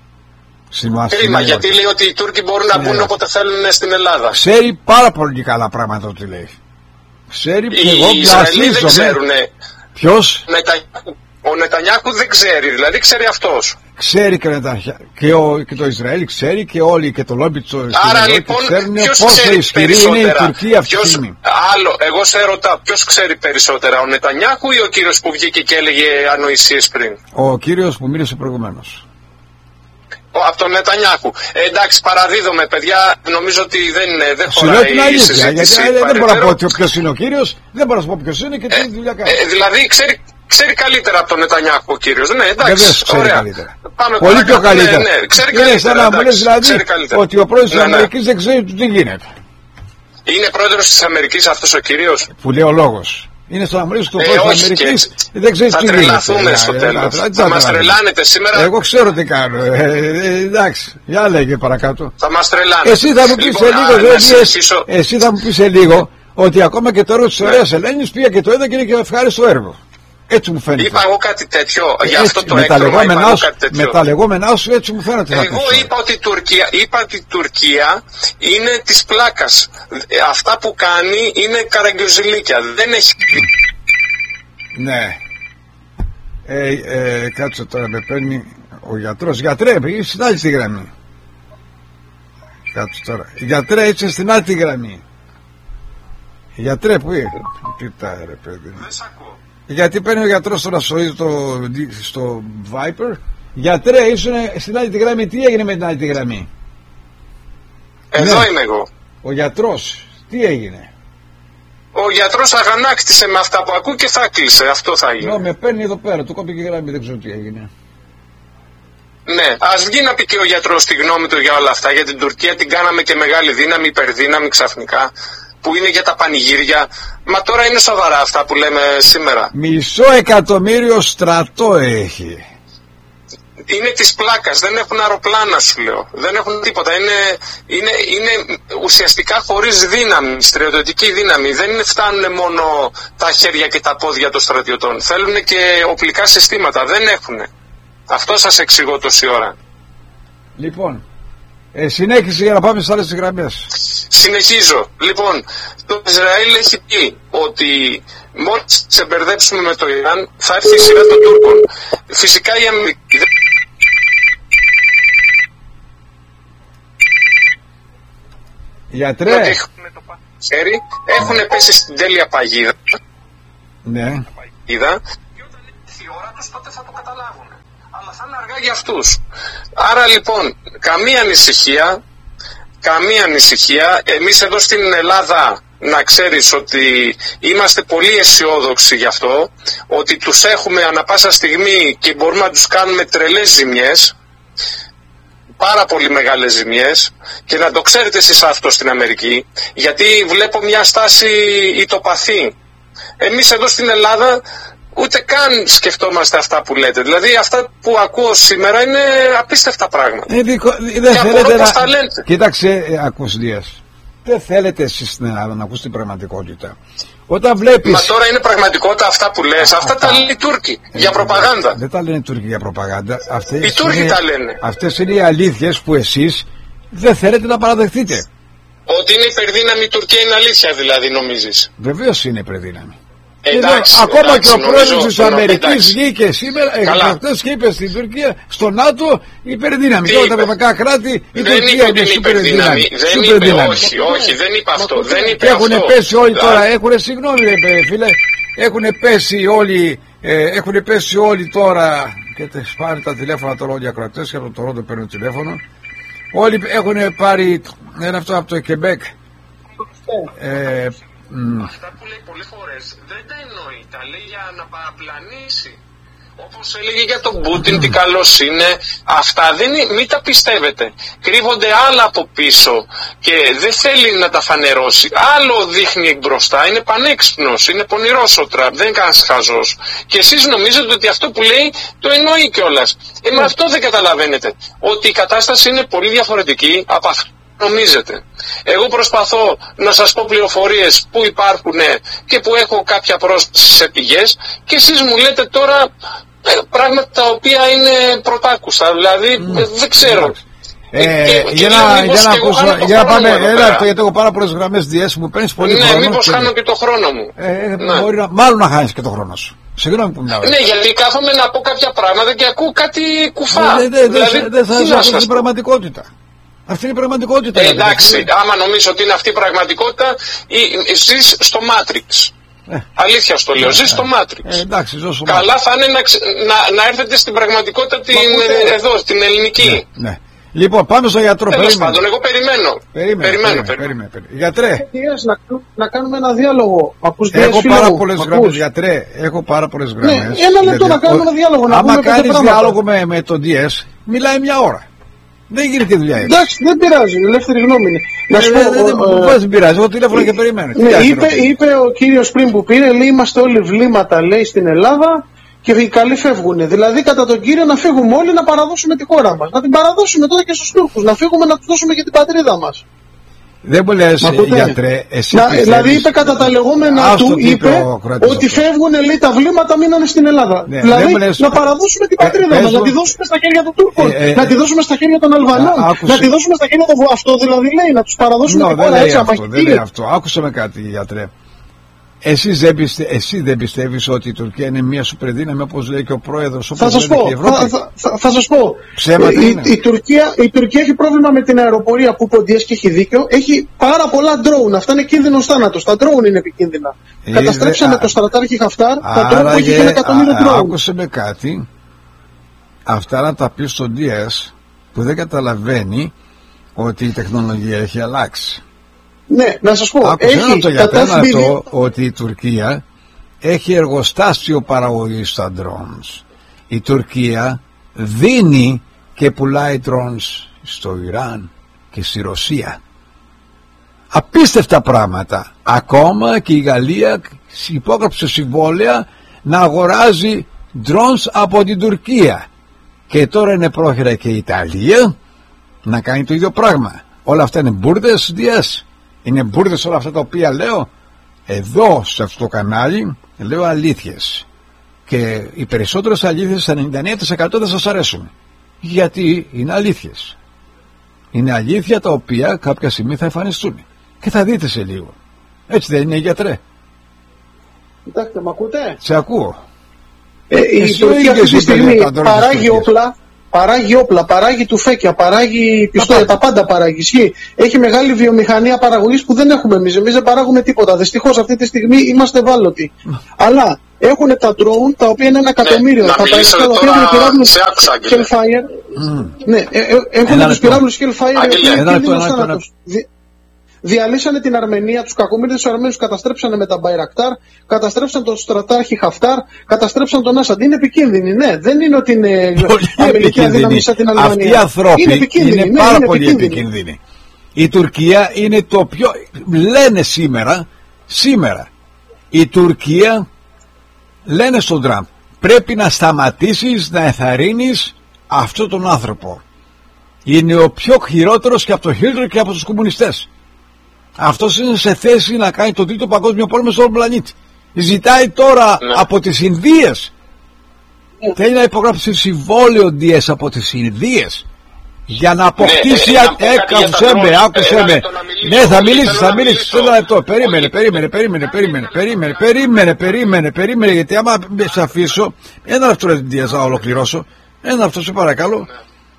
Κρίμα, γιατί λέει ότι οι Τούρκοι μπορούν να μπουν όποτε θέλουν στην Ελλάδα. Ξέρει πάρα πολύ καλά πράγματα ότι λέει. Ξέρει και εγώ Ισραηλοί δεν ξέρουν. Ποιος? Ο Νετανιάχου δεν ξέρει, δηλαδή ξέρει αυτός. Ξέρει και, και, ο, και το Ισραήλ ξέρει και όλοι και το λόμπι του Άρα λοιπόν ποιος ξέρει περισσότερα? Ποιος, άλλο, εγώ σε ρωτάω, ποιος ξέρει περισσότερα, ο Νετανιάχου ή ο κύριος που βγήκε και έλεγε ανοησίες πριν? Ο κύριος που μίλησε προηγουμένως. Από τον Νετανιάχου. Ε, εντάξει, παραδίδομαι, παιδιά, νομίζω ότι δεν, δεν χωράει η αλήθεια, συζήτηση. Γιατί, δεν μπορώ να πω ότι ποιος είναι ο κύριος, δεν μπορώ να σου πω ποιος είναι και τι ε, δουλειά κάνει. Ε, δηλαδή ξέρει, ξέρει καλύτερα από τον Νετανιάχου ο κύριος. Ναι, εντάξει, ξέρει καλύτερα. Πάμε πολύ πιο καλύτερα. Ναι, ναι, ξέρει είναι καλύτερα. Σαν να μου λες δηλαδή ότι ο πρόεδρος ναι, της Αμερικής ναι. δεν ξέρει τι γίνεται. Είναι πρόεδρος της Αμερικής αυτός ο κύριος? Που λέει ο λόγος. Είναι στο να μου λες το πρόεδρος της Αμερικής δεν ξέρει τι γίνεται. Θα τρελαθούμε στο τέλος. Θα μας τρελάνετε σήμερα. Εγώ ξέρω τι κάνω. Εντάξει, για λέγε παρακάτω. Θα μας τρελάνετε. Εσύ θα μου πεις σε λίγο, εσύ θα μου πεις σε λίγο ότι ακόμα και το έργο της Ωραίας Ελένης πήγα και το είδα και είναι και ευχάριστο έργο. Έτσι μου φαίνεται. Είπα εγώ κάτι τέτοιο, γι' αυτό το με έκρομα, είπα εγώ κάτι τέτοιο. Με τα λεγόμενά σου έτσι μου φαίνεται. Εγώ είπα ότι, η Τουρκία, είπα ότι η Τουρκία είναι της πλάκας. Αυτά που κάνει είναι καραγκιοζηλίκια. Δεν έχει... Ναι. Ε, ε, κάτσε τώρα, με παίρνει ο γιατρός. Γιατρέ, πήγε στην άλλη τη γραμμή. Κάτσε τώρα. Γιατρέ, είσαι στην άλλη τη γραμμή. Γιατρέ, που είναι. Τι τα ρε παιδί. Δεν σ' ακούω. Γιατί παίρνει ο γιατρός τώρα στο, στο, στο Viper. Γιατρέ, ήσουν στην άλλη τη γραμμή. Τι έγινε με την άλλη τη γραμμή? Εδώ ναι. είμαι εγώ. Ο γιατρός, τι έγινε? Ο γιατρός αγανάκτησε με αυτά που ακούω και θα κλείσε. Αυτό θα γίνει. Ναι, με παίρνει εδώ πέρα. Του κόπηκε η γραμμή, δεν ξέρω τι έγινε. Ναι, ας βγει να πει και ο γιατρός τη γνώμη του για όλα αυτά. Για την Τουρκία την κάναμε και μεγάλη δύναμη, υπερδύναμη ξαφνικά. Που είναι για τα πανηγύρια. Μα τώρα είναι σοβαρά αυτά που λέμε σήμερα. Μισό εκατομμύριο στρατό έχει. Είναι της πλάκας, δεν έχουν αεροπλάνα σου λέω. Δεν έχουν τίποτα. Είναι, είναι, είναι ουσιαστικά χωρίς δύναμη, στρατιωτική δύναμη. Δεν φτάνουν μόνο τα χέρια και τα πόδια των στρατιωτών. Θέλουν και οπλικά συστήματα. Δεν έχουν. Αυτό σας εξηγώ τόση ώρα. Λοιπόν, ε, συνέχισε για να πάμε στις άλλες γραμμές. Συνεχίζω. Λοιπόν, το Ισραήλ έχει πει ότι Μόλις σε μπερδέψουμε με το Ιράν, θα έρθει η σειρά των Τούρκων. Φυσικά η Αμερική... Γιατρέ, έχουν πέσει στην τέλεια παγίδα. Ναι. Παγίδα, και όταν έρθει η ώρα τους, τότε θα το καταλάβουν. Αλλά θα είναι αργά για αυτούς. Άρα λοιπόν, καμία ανησυχία, καμία ανησυχία. Εμείς εδώ στην Ελλάδα, να ξέρεις ότι είμαστε πολύ αισιόδοξοι γι' αυτό, ότι τους έχουμε ανα πάσα στιγμή και μπορούμε να τους κάνουμε τρελές ζημιές, πάρα πολύ μεγάλες ζημιές, και να το ξέρετε εσείς αυτό στην Αμερική, γιατί βλέπω μια στάση ητοπαθή. Εμείς εδώ στην Ελλάδα ούτε καν σκεφτόμαστε αυτά που λέτε. Δηλαδή αυτά που ακούω σήμερα είναι απίστευτα πράγματα. Ε, δικο, δεν και θέλετε να... τα λέτε. Κοίταξε, ε, ακούς Δίας, δεν θέλετε εσείς στην Ελλάδα να ακούς την πραγματικότητα. Όταν βλέπεις... Μα τώρα είναι πραγματικότητα αυτά που λες. Αυτά, αυτά τα λένε οι Τούρκοι ε, για προπαγάνδα. Δεν τα λένε οι Τούρκοι για προπαγάνδα. Αυτές οι Τούρκοι είναι, τα λένε. Αυτές είναι οι αλήθειες που εσείς δεν θέλετε να παραδεχτείτε. Ότι είναι υπερδύναμη η Τουρκία είναι αλήθεια δηλαδή, νομίζεις? Βεβαίως είναι υπερδύναμη. Εντάξει, ακόμα εντάξει, και ο πρόεδρος της Αμερικής βγήκε σήμερα χτες και είπε στην Τουρκία, στο ΝΑΤΟ, υπερδύναμη. Τώρα τα ευρωπαϊκά κράτη, η δεν Τουρκία είναι υπερδύναμη. Δεν είπε, όχι, όχι, δεν είπε αυτό. Δεν είπε έχουν αυτό. πέσει όλοι τώρα, έχουν, συγγνώμη ρε φίλε, έχουν πέσει όλοι, ε, έχουν πέσει όλοι τώρα, και πάρει τα τηλέφωνα τώρα όλοι οι ακροατές, και από το Ρόντο παίρνουν τηλέφωνο. Όλοι έχουν πάρει, είναι αυτό από το Κεμπέκ. Ε, Mm. Αυτά που λέει πολλές φορές δεν τα εννοεί, τα λέει για να παραπλανήσει. Όπως έλεγε για τον Πούτιν, τι καλός είναι. Αυτά δεν είναι, μην τα πιστεύετε. Κρύβονται άλλα από πίσω και δεν θέλει να τα φανερώσει. Άλλο δείχνει μπροστά, είναι πανέξυπνος, είναι πονηρός ο Τραμπ, δεν είναι κανένας χαζός. Και εσείς νομίζετε ότι αυτό που λέει το εννοεί κιόλας. Ε, με αυτό δεν καταλαβαίνετε. Ότι η κατάσταση είναι πολύ διαφορετική από αυτό. Νομίζετε. Εγώ προσπαθώ να σας πω πληροφορίες που υπάρχουν και που έχω κάποια πρόσβαση σε πηγές, και εσείς μου λέτε τώρα ε, πράγματα τα οποία είναι πρωτάκουστα. Δηλαδή mm. ε, δεν ξέρω. Ε, και, για, και να, για, να ακούσω, για να πάμε, έλα, γιατί έχω πάρα πολλές γραμμές διές μου παίρνεις πολύ ναι, χρόνο. Ναι, μήπως χάνω και το χρόνο μου. Ε, ναι. Μπορεί να, μάλλον να χάνεις και το χρόνο σου. Συγγνώμη που μιλάω. Ναι, γιατί κάθομαι να πω κάποια πράγματα και ακούω κάτι κουφά. Δεν δε, δε, δηλαδή, δε, θα σας πω την πραγματικότητα. Αυτή είναι η πραγματικότητα. Ε, εντάξει, άμα νομίζω ότι είναι αυτή η πραγματικότητα, ζεις στο Matrix. Ε, Αλήθεια στο λέω, ε, ζεις στο Matrix. Ε, εντάξει, ζω στο Καλά Matrix. θα είναι να, να, να έρθετε στην πραγματικότητα την, ε, εδώ, στην ελληνική. Ναι, ναι. Λοιπόν, πάμε στο γιατρό. Τέλος πάντων, εγώ περιμένω. Περίμενε, περιμένω, περιμένε, περιμένε. Γιατρέ. Να, να κάνουμε ένα διάλογο. Ακούς έχω πάρα πολλές γραμμές, γιατρέ. Έχω πάρα πολλές γραμμές. Ναι, ένα λεπτό να κάνουμε ένα διάλογο. Να άμα κάνεις διάλογο με, με τον ντι ες, μιλάει μια ώρα. Δεν γίνεται η δουλειά. Εντάξει, δεν πειράζει, ελεύθερη γνώμη είναι. Να σου πω. Δεν πειράζει, εγώ τηλέφωνο και περιμένω. Είπε ο κύριος πριν που πήρε, λέει είμαστε όλοι βλήματα, λέει, στην Ελλάδα και οι καλοί φεύγουν. Δηλαδή, κατά τον κύριο, να φύγουμε όλοι να παραδώσουμε τη χώρα μας. Να την παραδώσουμε τότε και στους Τούρκους. Να φύγουμε να τους δώσουμε και την πατρίδα μας. Δεν μου λες, γιατρέ, εσύ να, δηλαδή είπε κατά τα λεγόμενα του, είπε ότι φεύγουν, λέει, τα βλήματα μείνανε στην Ελλάδα. Ναι, δηλαδή λες, να παραδώσουμε την πατρίδα ε, μας, να τη δώσουμε στα χέρια των Τούρκων, ε, ε, να τη δώσουμε στα χέρια των Αλβανών, άκουσε, να τη δώσουμε στα χέρια των... Αυτό δηλαδή λέει, να τους παραδώσουμε no, την χώρα έτσι αμαχητή. Δεν λέει αυτό, άκουσε με κάτι, γιατρέ. Εσείς δεν, πιστε, εσύ δεν πιστεύεις ότι η Τουρκία είναι μια σουπερδύναμη, όπως λέει και ο πρόεδρος, όπως θα λέει και η Ευρώπη? Θα, θα, θα, θα σας πω. Ψέματα η, η, Τουρκία, η Τουρκία έχει πρόβλημα με την αεροπορία που ποντιές και έχει δίκιο. Έχει πάρα πολλά ντρόουν. Αυτά είναι κίνδυνος θάνατος. Τα ντρόουν είναι επικίνδυνα. Ε, Καταστρέψανε α, το στρατάρχη Χαφτάρ. Τα ντρόουν που έχει ένα εκατομμύριο ντρόουν. Άκουσε με κάτι. Αυτά να τα πει στον ντι ες που δεν καταλαβαίνει ότι η τεχνολογία έχει αλλάξει. Ναι, να σας πω. Άκουσε ένα το γιατρένα το ότι η Τουρκία έχει εργοστάσιο παραγωγής στα drones. Η Τουρκία δίνει και πουλάει drones στο Ιράν και στη Ρωσία. Απίστευτα πράγματα. Ακόμα και η Γαλλία υπόγραψε συμβόλαια να αγοράζει drones από την Τουρκία. Και τώρα είναι πρόχειρα και η Ιταλία να κάνει το ίδιο πράγμα. Όλα αυτά είναι μπουρδες, διές. Είναι μπουρδες όλα αυτά τα οποία λέω. Εδώ σε αυτό το κανάλι λέω αλήθειες. Και οι περισσότερες αλήθειες, ενενήντα εννέα τοις εκατό δεν σας αρέσουν. Γιατί είναι αλήθειες. Είναι αλήθεια τα οποία κάποια στιγμή θα εμφανιστούν. Και θα δείτε σε λίγο. Έτσι δεν είναι, γιατρέ? Κοιτάξτε, μ' ακούτε? Σε ακούω. Ε, η Τουρκία αυτή τη στιγμή παράγει όπλα, παράγει όπλα, παράγει τουφέκια, παράγει πιστόλια, τα πάντα παράγει. Ισχύει. Έχει μεγάλη βιομηχανία παραγωγής που δεν έχουμε εμείς. Εμείς δεν παράγουμε τίποτα. Δυστυχώς αυτή τη στιγμή είμαστε ευάλωτοι. Αλλά έχουν τα drone τα οποία είναι ένα εκατομμύριο. Ναι, τα παραγωγικά τα οποία έχουν πυράβλους Hellfire. Ναι, έχουν τους πυράβλους Hellfire οι οποίοι διαλύσανε την Αρμενία, τους κακομοίριδες τους Αρμένους καταστρέψανε με τα Μπαϊρακτάρ, καταστρέψαν τον στρατάρχη Χαφτάρ, καταστρέψαν τον Άσαντ. Είναι επικίνδυνοι, ναι. Δεν είναι ότι είναι αμερική αδύναμη σαν την Αλβανία. Αυτοί οι άνθρωποι είναι, είναι ναι, πάρα είναι πολύ επικίνδυνοι. επικίνδυνοι. Η Τουρκία είναι το πιο... Λένε σήμερα, σήμερα, η Τουρκία, λένε στον Τραμπ, πρέπει να σταματήσεις να εθαρρύνεις αυτόν τον άνθρωπο. Είναι ο πιο χειρότερος και από το Χίτλερ και από τους κομμουνιστές. Αυτός είναι σε θέση να κάνει τον τρίτο παγκόσμιο πόλεμο στον πλανήτη. Ζητάει τώρα ναι. από τις Ινδίες. Ναι. Θέλει να υπογράψει συμβόλαιο ντι ες από τις Ινδίες για να αποκτήσει. Άκουσε με, άκουσε με. Ναι, θα μιλήσεις, θα μιλήσεις. Ένα λεπτό. Περίμενε, περίμενε, περίμενε, περίμενε, περίμενε, περίμενε, περίμενε, περίμενε. Γιατί άμα σε αφήσω. Ένα λεπτό, ρε Δίας, να ολοκληρώσω. Ένα λεπτό, σε παρακαλώ.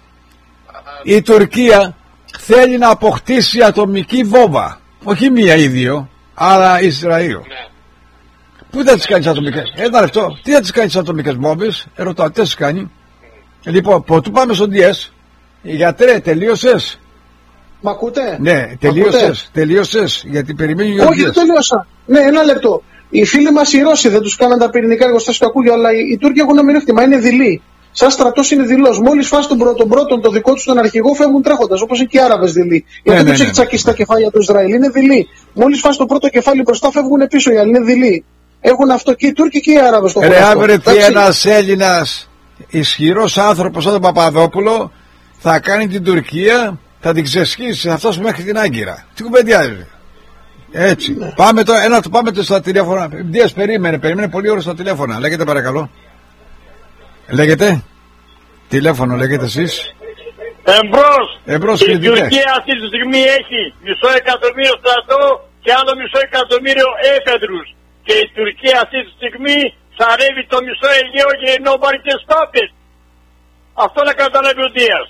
Η Τουρκία θέλει να αποκτήσει ατομική βόμβα. Όχι μία ή δύο, αλλά Ισραήλ. Ναι. Πού θα τις κάνεις ατομικές? Ένα λεπτό. Τι θα τις κάνεις ατομικές βόμβες? Ερωτάω, τι θα τις κάνει? Λοιπόν, πρωτού πάμε στο ντι ες. Γιατρέ, τελείωσες? Μ' ακούτε? Ναι, τελείωσες. Τελείωσες, γιατί περιμένει για όχι, δεν τελείωσα. Ναι, ένα λεπτό. Οι φίλοι μας οι Ρώσοι δεν τους κάναν τα πυρηνικά εργοστάσια, το ακούγιο, αλλά οι, οι Τούρκοι έχουν αμυνεύτημα, είναι δειλοί. Σαν στρατός είναι δειλός. Μόλις φας τον πρώτον, πρώτον, το δικό τους τον αρχηγό, φεύγουν τρέχοντας. Όπως και οι Άραβες δειλοί. Γιατί δεν τους έχει τσακίσει τα κεφάλια του Ισραήλ. Είναι δειλοί. Μόλις φας το πρώτο κεφάλι μπροστά, φεύγουν πίσω οι άλλοι. Είναι δειλοί. Έχουν αυτό και οι Τούρκοι και οι Άραβες. Ρε, αν βρεθεί ένας Έλληνας ισχυρός άνθρωπος σαν τον Παπαδόπουλο, θα κάνει την Τουρκία, θα την ξεσχίσει, θα φτάσουμε μέχρι την Άγκυρα. Τι κουβεντιάζει? Έτσι. Ναι. Πάμε το, ένα, το πάμε το στα τηλέφωνα. Δίας, περίμενε, περίμενε πολύ ώρα στα τηλέφωνα. Λέγεται παρακαλώ. Λέγεται. Τηλέφωνο λέγεται εσείς. Εμπρός. Εμπρός. Η Τουρκία αυτή τη στιγμή έχει μισό εκατομμύριο στρατό και άλλο μισό εκατομμύριο έφεδρους. Και η Τουρκία αυτή τη στιγμή ψαρεύει το μισό Αιγαίο και οι νόμπαρκες πάπες. Αυτό να καταλάβει ο Δίας.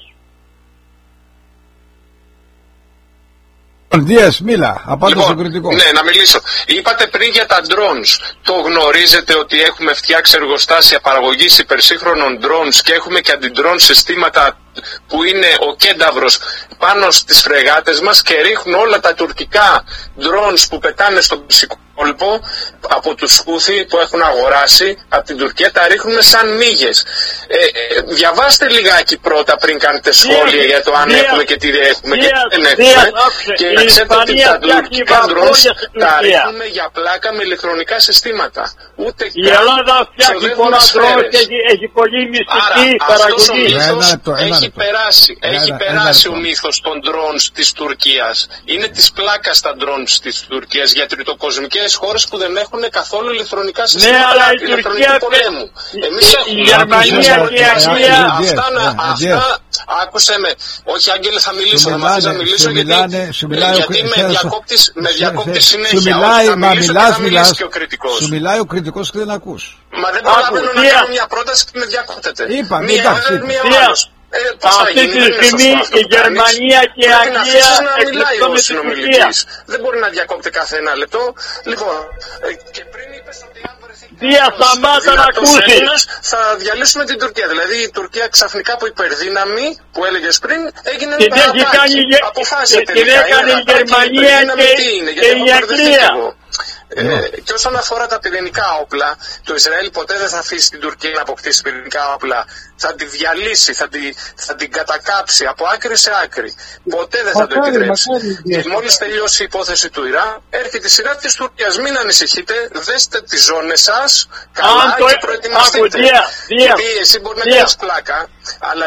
Δίας, μίλα, απάντησε λοιπόν, κριτικό. Ναι, να μιλήσω. Είπατε πριν για τα drones. Το γνωρίζετε ότι έχουμε φτιάξει εργοστάσια παραγωγής υπερσύγχρονων drones και έχουμε και αντι-drone συστήματα που είναι ο κένταυρος πάνω στις φρεγάτες μας και ρίχνουν όλα τα τουρκικά drones που πετάνε στον Περσικό κόλπο από τους Χούθι που έχουν αγοράσει από την Τουρκία, τα ρίχνουν σαν μύγες. Ε, ε, διαβάστε λιγάκι πρώτα πριν κάνετε σχόλια για το αν έχουμε και τι έχουμε και τι δεν έχουμε. Και να ξέρετε ότι τα τουρκικά drones τα ρίχνουν για πλάκα με ηλεκτρονικά συστήματα. Ούτε η Ελλάδα φτιάχνει πολλά drones και έχει πολύ μυστική παραγωγή. Έχει περάσει, ένα, έχει περάσει ένα, ο μύθος των drones της Τουρκίας. Είναι της πλάκας τα drones της Τουρκίας για τριτοκοσμικές χώρες που δεν έχουν καθόλου ηλεκτρονικά συστήματα. Ναι, αλλά η Τουρκία πολέμου. Εμείς η Γερμανία και η Αγγλία. Αυτά, αυτά, άκουσε με. Όχι, Άγγελε, θα μιλήσω, θα μάθεις να μιλήσω γιατί, γιατί με διακόπτεις, με διακόπτεις συνέχεια. Όχι, θα μιλήσω και θα μιλήσει και ο κριτικός. Σου μιλάει ο κριτικός και δεν ακούς. Μα δεν προλαβαίνω να κάνω μια πρόταση και με διακόπτετε. Είπα, εντάξει. Ε, αυτή τη στιγμή η Γερμανία και η Αγγλία εξαρτώνται ο συνομιλητής. Δεν μπορεί να διακόπτει κάθε ένα λεπτό. Λοιπόν, και πριν είπες ότι αν Δία σταμάτα να ακούσεις. Θα διαλύσουμε την Τουρκία. Δηλαδή η Τουρκία ξαφνικά από υπερδύναμη που έλεγες πριν έγινε την έχει αποφάσισε τελικά. Την έκανε η Γερμανία και η Αγγλία. Ε, και όσον αφορά τα πυρηνικά όπλα, το Ισραήλ ποτέ δεν θα αφήσει την Τουρκία να αποκτήσει πυρηνικά όπλα. Θα τη διαλύσει, θα, τη, θα την κατακάψει από άκρη σε άκρη. Ποτέ δεν θα μακάρι, το επιτρέψει. Μακάρι, και μόλις τελειώσει η υπόθεση του Ιράν, έρχεται η σειρά της Τουρκίας. Μην ανησυχείτε, δέστε τις ζώνες σας καλά Α, και προετοιμαστείτε. Γιατί εσύ μπορεί να κάνεις πλάκα, αλλά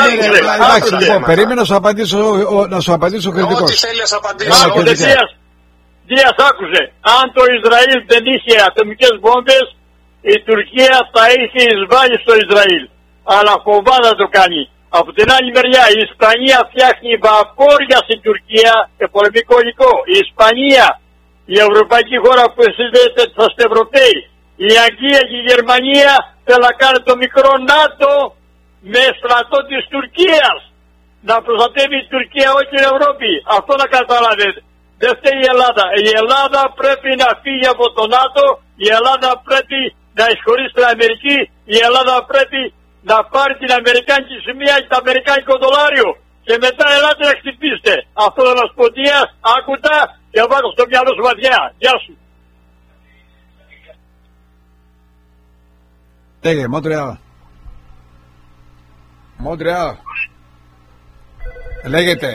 δεν. Περίμενα να σου απαντήσω κριτικός. Ό,τι θέλει να σου απαντήσω. Δίας, άκουσε, αν το Ισραήλ δεν είχε ατομικές βόμβες, η Τουρκία θα είχε εισβάλει στο Ισραήλ. Αλλά φοβάται το κάνει. Από την άλλη μεριά η Ισπανία φτιάχνει βαπόρια στην Τουρκία και πολεμικό υλικό. Η Ισπανία, η ευρωπαϊκή χώρα που συνδέεται στους Ευρωπαίοι, Η Αγγλία και η Γερμανία θέλουν να κάνουν το μικρό ΝΑΤΟ με στρατό της Τουρκίας. Να προστατεύει η Τουρκία, όχι την Ευρώπη. Αυτό να καταλάβετε. Δεν φταίει η Ελλάδα. Η Ελλάδα πρέπει να φύγει από το ΝΑΤΟ. Η Ελλάδα πρέπει να εισχωρήσει την Αμερική. Η Ελλάδα πρέπει να πάρει την Αμερικάνικη σημαία και το Αμερικάνικο δολάριο. Και μετά ελάτε να χτυπήσετε. Αυτό θα μας πω τι άκουτα και βάλω στο μυαλό σου βαθιά. Γεια σου. Λέγε, Μόντρεάλ. Μόντρεάλ. Λέγεται.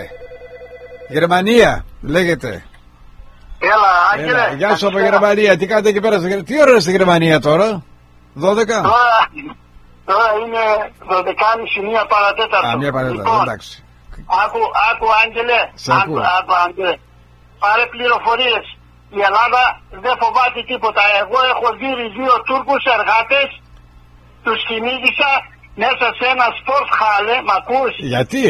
Γερμανία. Λέγεται. Έλα, Άγγελε. Έλα, γεια σου από Γερμανία. Τι κάνετε εκεί πέρα? Τι ώρα είναι στη Γερμανία τώρα? δώδεκα. Τώρα, τώρα είναι δώδεκα και μισή, μία παρατέταρτο. Α, μία παρατέταρτο, λοιπόν, εντάξει. Άκου, άκου Άγγελε. Σε άκου, άκου Άγγελε. Πάρε πληροφορίες. Η Ελλάδα δεν φοβάται τίποτα. Εγώ έχω δει δύο Τούρκους εργάτες, τους κυνήγησα μέσα σε ένα σπορτ χάλε, μ' ακούς? Γιατί?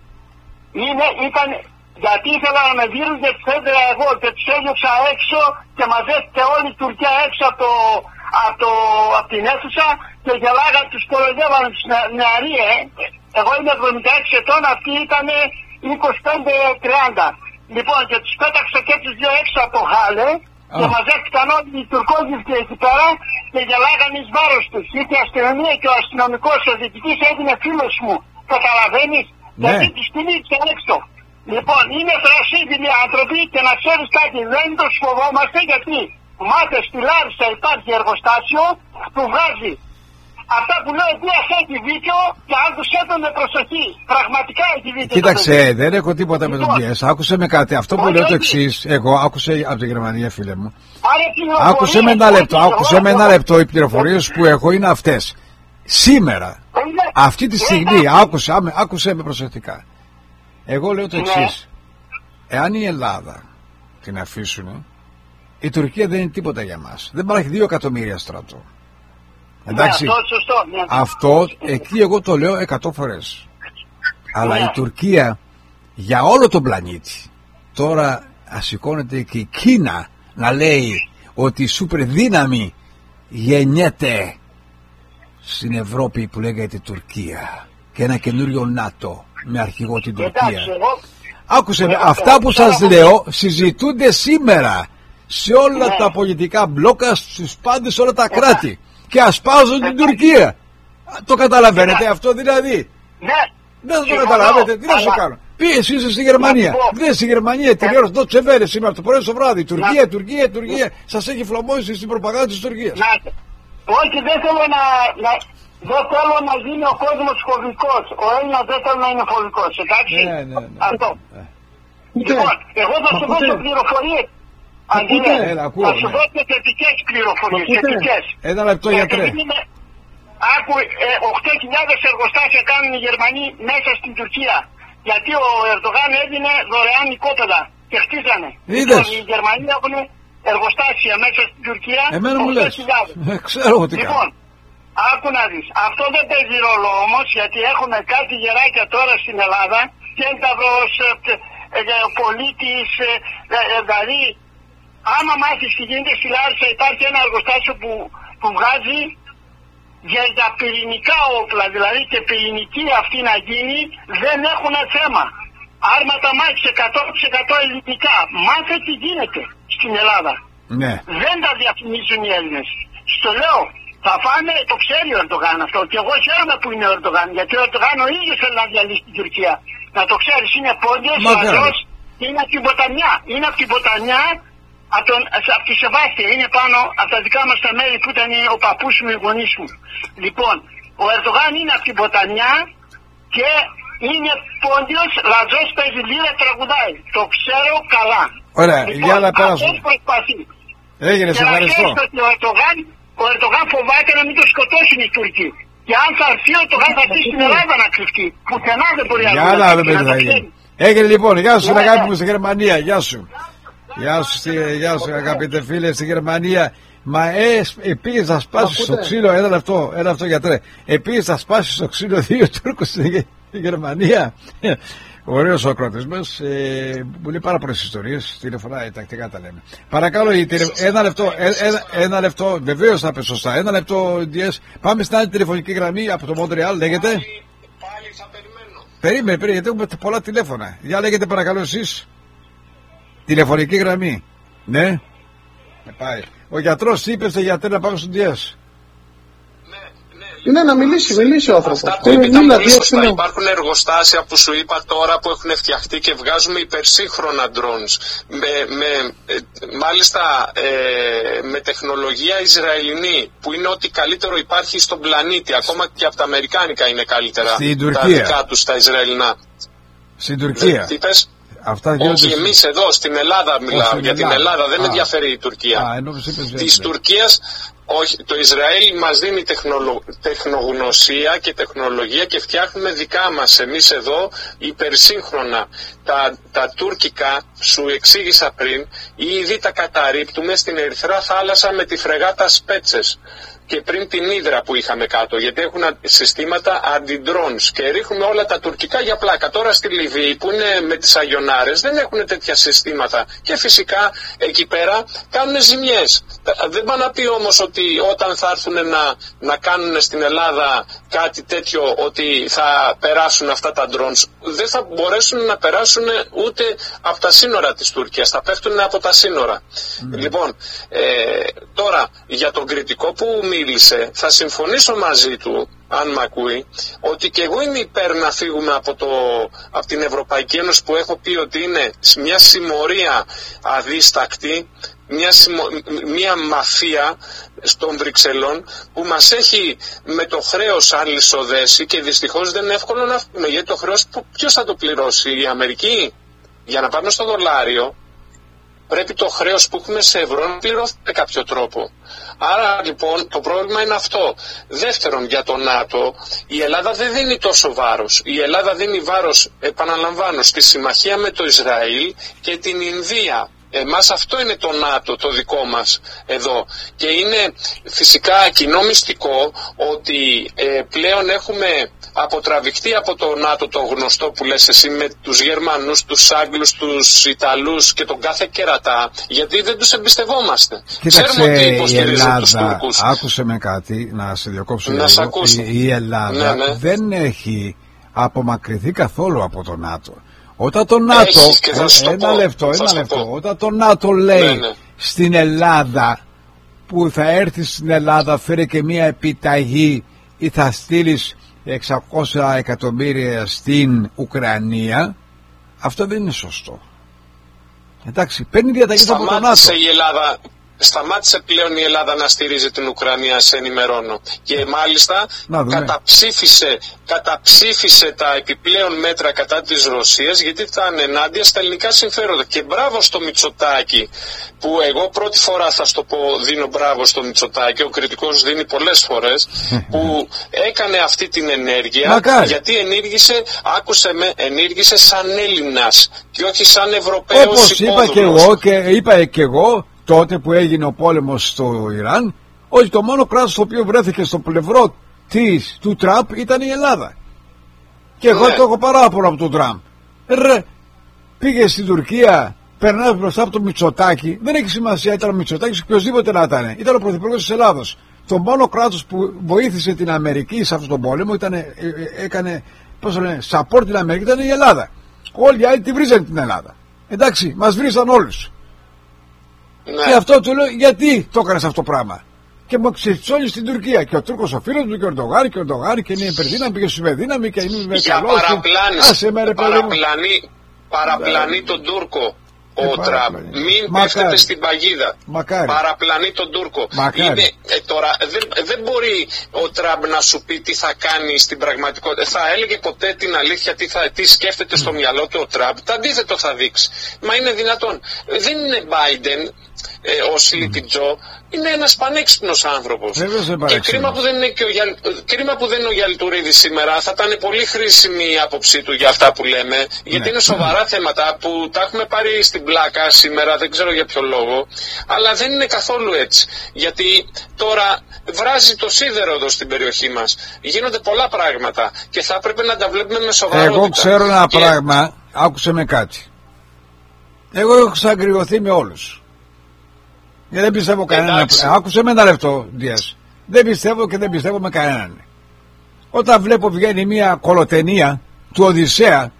Είναι, ήταν, γιατί ήθελα να με δίνουν και τους έδρα εγώ και τους έδιωξα έξω και μαζεύτηκε όλη η Τουρκία έξω από, το, από, το, από την αίθουσα και γελάγαν, τους κοροϊδεύαν τους νεαροί, ε. Εγώ είμαι εβδομήντα έξι ετών, αυτοί ήταν είκοσι πέντε τριάντα. Λοιπόν, και τους πέταξα και τους δύο έξω από το χάλε oh. και μαζεύτηκαν όλοι οι Τουρκόζοι εκεί πέρα και γελάγαν εις βάρος τους. Ήρθε η αστυνομία και ο αστυνομικός ο διοικητής έγινε φίλος μου. Καταλαβαίνεις? Ναι. Γιατί τους κυνήγησαν έξω. Λοιπόν, είναι θρασίδηλοι άνθρωποι και να ξέρεις κάτι, δεν τους φοβόμαστε γιατί μάθε στη Λάρισα υπάρχει εργοστάσιο που βγάζει αυτά που λέω Δίας έχει δίκιο και άκουσε το με προσοχή. Πραγματικά έχει δίκιο. Κοίταξε, δεν έχω τίποτα λοιπόν, με τον Δίας. Άκουσε με κάτι. Αυτό που λέω το εξής. Εγώ άκουσε από τη Γερμανία, φίλε μου. Άκουσε με ένα λεπτό. Άκουσε με ένα λεπτό. Οι πληροφορίες που έχω είναι αυτές. Σήμερα, αυτή τη στιγμή, άκουσε, άκουσε με προσεκτικά. Εγώ λέω το εξής. Εάν η Ελλάδα την αφήσουν, η Τουρκία δεν είναι τίποτα για μας. Δεν υπάρχει δύο εκατομμύρια στρατό. Εντάξει, ναι, αυτό, σωστό, ναι. Αυτό εκεί εγώ το λέω εκατό φορές. Αλλά ναι. Η Τουρκία για όλο τον πλανήτη τώρα ασηκώνεται και η Κίνα να λέει ότι η σούπερ δύναμη γεννιέται στην Ευρώπη που λέγεται Τουρκία και ένα καινούριο ΝΑΤΟ με αρχηγό την Τουρκία. Εντάξει, εγώ... Άκουσε με, αυτά που σας λέω συζητούνται σήμερα σε όλα ναι. τα πολιτικά μπλόκα, στους πάντες όλα τα κράτη και ασπάζουν την Τουρκία. Το καταλαβαίνετε αυτό δηλαδή? Ναι. Δεν το καταλαβαίνετε, τι να σου κάνω? Πήγες, είσαι στη Γερμανία. Δεν στη Γερμανία, τελειώσει το τσεβέρε σήμερα το πρωί στο βράδυ. Τουρκία, Τουρκία, Τουρκία. Σας έχει φλωμώσει στην προπαγάνδα της Τουρκίας. Όχι, δεν θέλω να, να, δεν θέλω να γίνει ο κόσμος φοβικός. Ο Έλληνας δεν θέλω να είναι φοβικός, εντάξει? Ναι, ναι, ναι. Αυτό. Ναι. Λοιπόν, εγώ θα σου δώσω πληροφορίες. Αγγελέ, θα σου δώσω θετικές πληροφορίες, θετικές. Ένα λεπτό, γιατρέ. Άκου, οκτώ χιλιάδες εργοστάσια κάνουν οι Γερμανοί μέσα στην Τουρκία. Γιατί ο Ερντογάν έδινε δωρεάν οικόπεδα και χτίζανε. Είδες. Οι Γερμανοί έχουν εργοστάσια μέσα στην Τουρκία. Εμένα μου λες. Ε, ξέρω ότι λοιπόν, άκου να δεις. Αυτό δεν παίζει ρόλο όμως, γιατί έχουμε κάτι γεράκια τώρα στην Ελλάδα. Κένταβρος, ε, ε, ε, πολίτης, ε, ε, ε, δηλαδή, άμα μάθεις τι γίνεται στη Λάρισα, υπάρχει ένα εργοστάσιο που, που βγάζει για τα πυρηνικά όπλα, δηλαδή και πυρηνική αυτή να γίνει, δεν έχουν θέμα. Άρματα μάχης εκατό τοις εκατό ελληνικά. Μάθε τι γίνεται στην Ελλάδα. Ναι. Δεν τα διαφημίζουν οι Έλληνες. Στο λέω, θα φάνε, το ξέρει ο Ερντογάν αυτό. Και εγώ χαίρομαι που είναι ο Ερντογάν, γιατί ο Ερντογάν ο ίδιος θέλει να διαλύσει την Τουρκία. Να το ξέρεις, είναι πόντιος, ο Αζός, είναι από την ποταμιά. Είναι από την ποταμιά, από, τον, από τη Σεβάστια, είναι πάνω από τα δικά μας τα μέρη που ήταν ο παππούς μου, οι γονείς μου. Λοιπόν, ο Ερντογάν είναι από την ποταμιά και είναι πόντιος, λαζός, παίζει λίρα, τραγουδάει. Το ξέρω καλά. Ωραία, λοιπόν, για να πέρασουμε. αυτός προσπαθεί. Έγινε, σε ευχαριστώ. Ο Ερντογάν, ο Ερντογάν φοβάται να μην το σκοτώσουν οι Τούρκοι. Και αν θα έρθει ο Ερντογάν θα έρθει στην Ελλάδα να κρυφτεί. Πουθενά δεν μπορεί να Για να δούμε τι θα γίνει. Έγινε λοιπόν, γεια σου αγάπη μου στη Γερμανία, γεια σου. Γεια σου, γεια σου αγαπητέ φίλε στη Γερμανία. Μα ε, επίσης θα σπάσει στο ξύλο, ένα λεπτό, ένα λεπτό γιατρέ. Επίσης θα σπάσει στο ξύλο δύο Τούρκους στη Γερμανία. Ωραίος ο ακροατής μας, ε, μου λέει πάρα πολλές ιστορίες, τηλεφωνάει, τακτικά τα λέμε. Παρακαλώ, τηλε... ένα λεπτό, ένα, ένα λεπτό, βεβαίως θα πει σωστά, ένα λεπτό, Διές. Πάμε στην άλλη τηλεφωνική γραμμή από το Μοντρεάλ, λέγεται. Πάλι, πάλι θα περιμένω. Περίμενε, περίμενε, γιατί έχουμε πολλά τηλέφωνα. Για λέγεται παρακαλώ εσείς. Τηλεφωνική γραμμή. Ναι. Ε, πάει. Ο γιατρός είπε στο γιατρό να πάμε στον Διές. Ναι, να μιλήσει, μιλήσει ο άνθρωπος. Αυτά που είπε ήταν πολύ σωστά. Υπάρχουν εργοστάσια που σου είπα τώρα που έχουν φτιαχτεί και βγάζουμε υπερσύγχρονα drones. Με, με, μάλιστα ε, με τεχνολογία Ισραηλινή, που είναι ό,τι καλύτερο υπάρχει στον πλανήτη. Ακόμα και από τα Αμερικάνικα είναι καλύτερα. Στην τα Τουρκία. δικά τους, τα Ισραηλινά. Στην Τουρκία. Τι πες? Αυτά Όχι, εμείς εδώ στην Ελλάδα μιλάω. Για την Ελλάδα δεν Α. με ενδιαφέρει η Τουρκία. Α, της Τουρκίας, όχι, το Ισραήλ μας δίνει τεχνολο... τεχνογνωσία και τεχνολογία και φτιάχνουμε δικά μας εμείς εδώ υπερσύγχρονα. Τα, τα τουρκικά, σου εξήγησα πριν, ήδη τα καταρρίπτουμε στην Ερυθρά θάλασσα με τη φρεγάτα Σπέτσες. Και πριν την Ύδρα που είχαμε κάτω, γιατί έχουν συστήματα αντι-drones και ρίχνουμε όλα τα τουρκικά για πλάκα. Τώρα στη Λιβύη που είναι με τις αγιονάρες δεν έχουν τέτοια συστήματα και φυσικά εκεί πέρα κάνουν ζημιές. Δεν πάνε να πει όμως ότι όταν θα έρθουν να, να κάνουν στην Ελλάδα κάτι τέτοιο ότι θα περάσουν αυτά τα drones, δεν θα μπορέσουν να περάσουν ούτε από τα σύνορα της Τουρκίας, θα πέφτουν από τα σύνορα. Mm. Λοιπόν, ε, τώρα για τον κριτικό που μίλησε, θα συμφωνήσω μαζί του, αν μ' ακούει, ότι και εγώ είμαι υπέρ να φύγουμε από, το, από την Ευρωπαϊκή Ένωση που έχω πει ότι είναι μια συμμορία αδίστακτη, μια, συμμο, μια μαφία των Βρυξελών που μας έχει με το χρέος αλυσοδέσει και δυστυχώς δεν είναι εύκολο να φύγουμε, γιατί το χρέος ποιος θα το πληρώσει, η Αμερική? Για να πάμε στο δολάριο πρέπει το χρέος που έχουμε σε ευρώ να πληρωθεί με κάποιο τρόπο. Άρα λοιπόν το πρόβλημα είναι αυτό. Δεύτερον, για το ΝΑΤΟ η Ελλάδα δεν δίνει τόσο βάρος. Η Ελλάδα δίνει βάρος, επαναλαμβάνω, στη συμμαχία με το Ισραήλ και την Ινδία. Εμάς αυτό είναι το ΝΑΤΟ, το δικό μας εδώ. Και είναι φυσικά κοινό μυστικό ότι ε, πλέον έχουμε αποτραβηχτεί από το ΝΑΤΟ το γνωστό που λες εσύ με τους Γερμανούς, τους Άγγλους, τους Ιταλούς και τον κάθε κερατά, γιατί δεν τους εμπιστευόμαστε. Κοίταξε, η Ελλάδα, άκουσε με κάτι, να σε διακόψω να λίγο, η, η Ελλάδα ναι, ναι. δεν έχει απομακρυνθεί καθόλου από το ΝΑΤΟ. Όταν το ΝΑΤΟ, ε, ένα πω, λεπτό, ένα λεπτό, όταν το ΝΑΤΟ λέει ναι, ναι. στην Ελλάδα που θα έρθει στην Ελλάδα φέρει και μια επιταγή ή θα στείλεις εξακόσια εκατομμύρια στην Ουκρανία, αυτό δεν είναι σωστό. Εντάξει, παίρνει διαταγές από το ΝΑΤΟ. Η Ελλάδα, σταμάτησε πλέον η Ελλάδα να στηρίζει την Ουκρανία, σε ενημερώνω. Και μάλιστα καταψήφισε, καταψήφισε τα επιπλέον μέτρα κατά της Ρωσίας, γιατί ήταν ενάντια στα ελληνικά συμφέροντα. Και μπράβο στο Μητσοτάκη, που εγώ πρώτη φορά θα στο πω δίνω μπράβο στο Μητσοτάκη, ο κριτικός δίνει πολλές φορές, που έκανε αυτή την ενέργεια. Μακάρι. Γιατί ενήργησε, άκουσε με, ενήργησε σαν Έλληνας και όχι σαν Ευρωπαίος. Όπως είπα και εγώ, και είπα και εγώ τότε που έγινε ο πόλεμος στο Ιράν, ότι το μόνο κράτος το οποίο βρέθηκε στο πλευρό της, του Τραμπ ήταν η Ελλάδα. Και εγώ ναι. το έχω παράπονο από τον Τραμπ. Ρε, πήγε στην Τουρκία, περνάει μπροστά από το Μητσοτάκη, δεν έχει σημασία, ήταν ο Μητσοτάκης και οποιοδήποτε να ήταν. Ήταν ο πρωθυπουργός της Ελλάδος. Το μόνο κράτος που βοήθησε την Αμερική σε αυτόν τον πόλεμο ήταν, έκανε, πώς το λένε, support την Αμερική, ήταν η Ελλάδα. Όλοι οι άλλοι τη βρίζανε την Ελλάδα. Εντάξει, μας βρίζαν όλους. Ναι. Και αυτό του λέω, γιατί το έκανες αυτό το πράγμα? Και μου ξετσόλει στην Τουρκία. Και ο Τούρκος ο φίλος του και ο Ερντογάν και ο Ερντογάν και είναι υπερδύναμη και υπερδύναμη και είναι με για καλός. παραπλάνη, παραπλανεί, παραπλανεί τον Τούρκο ο ε, Τραμπ. Μην πέφτετε στην παγίδα. Μακάρι. Παραπλανεί τον Τούρκο. Είναι, ε, τώρα δεν, δεν μπορεί ο Τραμπ να σου πει τι θα κάνει στην πραγματικότητα. Θα έλεγε ποτέ την αλήθεια, τι, θα, τι σκέφτεται στο mm. μυαλό του ο Τραμπ. Το αντίθετο θα δείξει. Μα είναι δυνατόν. Δεν είναι Biden ε, ο Sleepy mm. Joe. Είναι ένας πανέξυπνος άνθρωπος. Και κρίμα που, δεν είναι και ο Γιαλ... κρίμα που δεν είναι ο Γιαλτουρίδης σήμερα. Θα ήταν πολύ χρήσιμη η άποψή του για αυτά που λέμε. Γιατί ναι. είναι σοβαρά θέματα που τα έχουμε πάρει στην την πλάκα σήμερα, δεν ξέρω για ποιο λόγο, αλλά δεν είναι καθόλου έτσι. Γιατί τώρα βράζει το σίδερο εδώ στην περιοχή μας. Γίνονται πολλά πράγματα και θα πρέπει να τα βλέπουμε με σοβαρότητα. Εγώ ξέρω ένα και... πράγμα, άκουσε με κάτι. Εγώ έχω ξαγκριωθεί με όλους. Δεν πιστεύω κανέναν. Άκουσε με ένα λεπτό, Δίας. Δεν πιστεύω και δεν πιστεύω με κανέναν. Όταν βλέπω βγαίνει μια κολοτενία του Οδυσσέα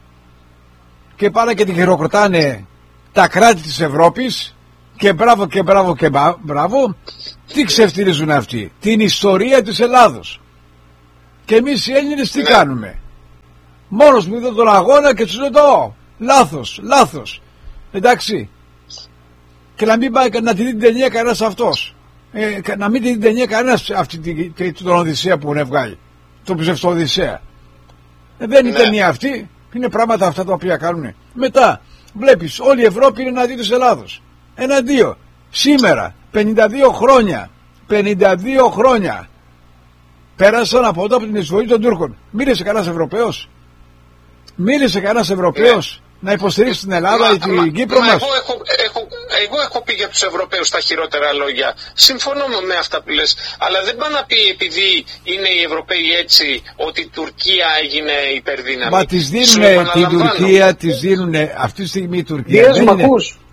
και πάνε και τη χειροκροτάνε τα κράτη της Ευρώπης και μπράβο και μπράβο και μπράβο, τι ξεφτιλίζουν αυτοί? Την ιστορία της Ελλάδος. Και εμείς οι Έλληνες τι ναι. κάνουμε? Μόνος μου είδω τον αγώνα και τους λέω λάθος, λάθος. Εντάξει. Και να μην πάει να τη δει την ταινία κανένας αυτός. Ε, να μην τη δει την ταινία κανένας αυτή τον Οδυσσέα που έχουν βγάλει. Τον ψευτοοδυσσέα. Ε, δεν είναι ναι. ταινία αυτή. Είναι πράγματα αυτά τα οποία κάνουν. Μετά βλέπεις όλη η Ευρώπη είναι εναντίον της Ελλάδος. Εναντίον. Σήμερα πενήντα δύο χρόνια πενήντα δύο χρόνια πέρασαν από εδώ από την εισβολή των Τούρκων. Μίλησε κανένας Ευρωπαίος? Μίλησε κανένας Ευρωπαίος ναι. να υποστηρίξει την Ελλάδα ή την μα, Κύπρο μα, μας? Εγώ έχω, έχω, εγώ έχω πει για τους Ευρωπαίους τα χειρότερα λόγια. Συμφωνώ με αυτά που λες. Αλλά δεν πάει να πει επειδή είναι οι Ευρωπαίοι έτσι ότι η Τουρκία έγινε υπερδύναμη. Μα τις δίνουν την Τουρκία, τις δίνουν αυτή τη στιγμή η Τουρκία. Δεν είναι...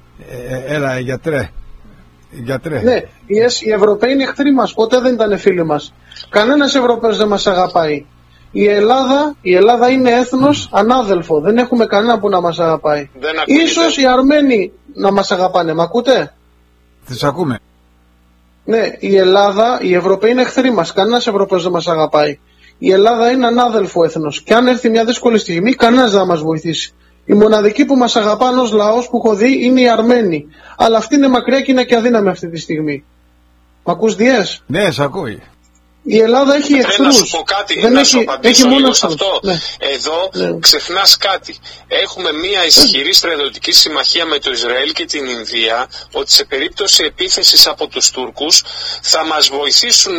ε, έλα γιατρέ. Γιατρέ. Ναι, οι Ευρωπαίοι είναι εχθροί μας. Ποτέ δεν ήταν φίλοι μας. Κανένας Ευρωπαίος δεν μας αγαπάει. Η Ελλάδα, η Ελλάδα είναι έθνος mm. ανάδελφο. Δεν έχουμε κανένα που να μας αγαπάει. Ίσως οι Αρμένοι να μας αγαπάνε. Μ' ακούτε? Τις ακούμε. Ναι, η Ελλάδα, οι Ευρωπαίοι είναι εχθροί μας. Κανένας Ευρωπαίος δεν μας αγαπάει. Η Ελλάδα είναι ανάδελφο έθνος. Και αν έρθει μια δύσκολη στιγμή, κανένας δεν θα μας βοηθήσει. Οι μοναδικοί που μας αγαπάνε ως λαός που έχω δει είναι οι Αρμένοι. Αλλά αυτή είναι μακριά και είναι και αδύναμη αυτή τη στιγμή. Μ' ακούς, Διές? Ναι, σ' ακούει. Η Ελλάδα έχει εχθρούς. Να σου πω κάτι, δεν να έχει, σου απαντήσω έχει λίγο σε αυτό. Ναι. Εδώ ναι. ξεχνάς κάτι. Έχουμε μια ισχυρή στρατιωτική συμμαχία με το Ισραήλ και την Ινδία, ότι σε περίπτωση επίθεσης από τους Τούρκους θα μας βοηθήσουν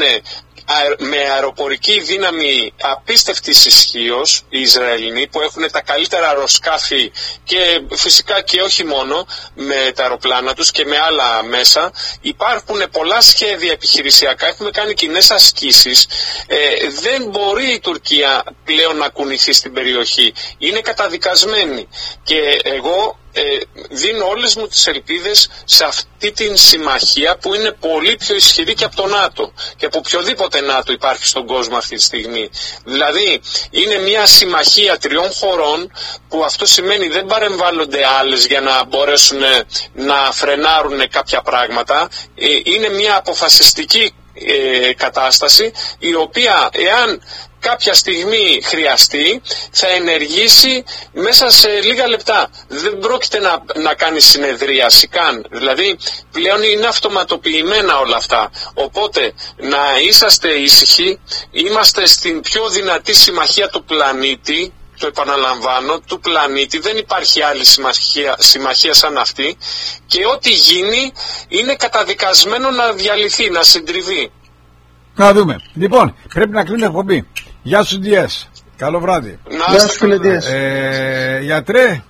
με αεροπορική δύναμη απίστευτης ισχύως οι Ισραηλινοί, που έχουν τα καλύτερα αεροσκάφη και φυσικά και όχι μόνο με τα αεροπλάνα τους και με άλλα μέσα. Υπάρχουν πολλά σχέδια επιχειρησιακά, έχουμε κάνει κοινές ασκήσεις. Ε, δεν μπορεί η Τουρκία πλέον να κουνηθεί στην περιοχή. Είναι καταδικασμένη και εγώ Ε, δίνω όλες μου τις ελπίδες σε αυτή την συμμαχία που είναι πολύ πιο ισχυρή και από το ΝΑΤΟ και από οποιοδήποτε ΝΑΤΟ υπάρχει στον κόσμο αυτή τη στιγμή. Δηλαδή είναι μια συμμαχία τριών χωρών που αυτό σημαίνει δεν παρεμβάλλονται άλλες για να μπορέσουν να φρενάρουν κάποια πράγματα. Ε, είναι μια αποφασιστική ε, κατάσταση η οποία εάν κάποια στιγμή χρειαστεί θα ενεργήσει μέσα σε λίγα λεπτά. Δεν πρόκειται να, να κάνει συνεδρίαση καν. Δηλαδή πλέον είναι αυτοματοποιημένα όλα αυτά. Οπότε να είσαστε ήσυχοι. Είμαστε στην πιο δυνατή συμμαχία του πλανήτη. Το επαναλαμβάνω, του πλανήτη. Δεν υπάρχει άλλη συμμαχία, συμμαχία σαν αυτή. Και ό,τι γίνει είναι καταδικασμένο να διαλυθεί, να συντριβεί. Να δούμε. Λοιπόν, πρέπει να κλείνει εκπομπή. Γεια σου Διές. Καλό βράδυ. Γεια σου φίλε Διές. Ε, γιατρέ.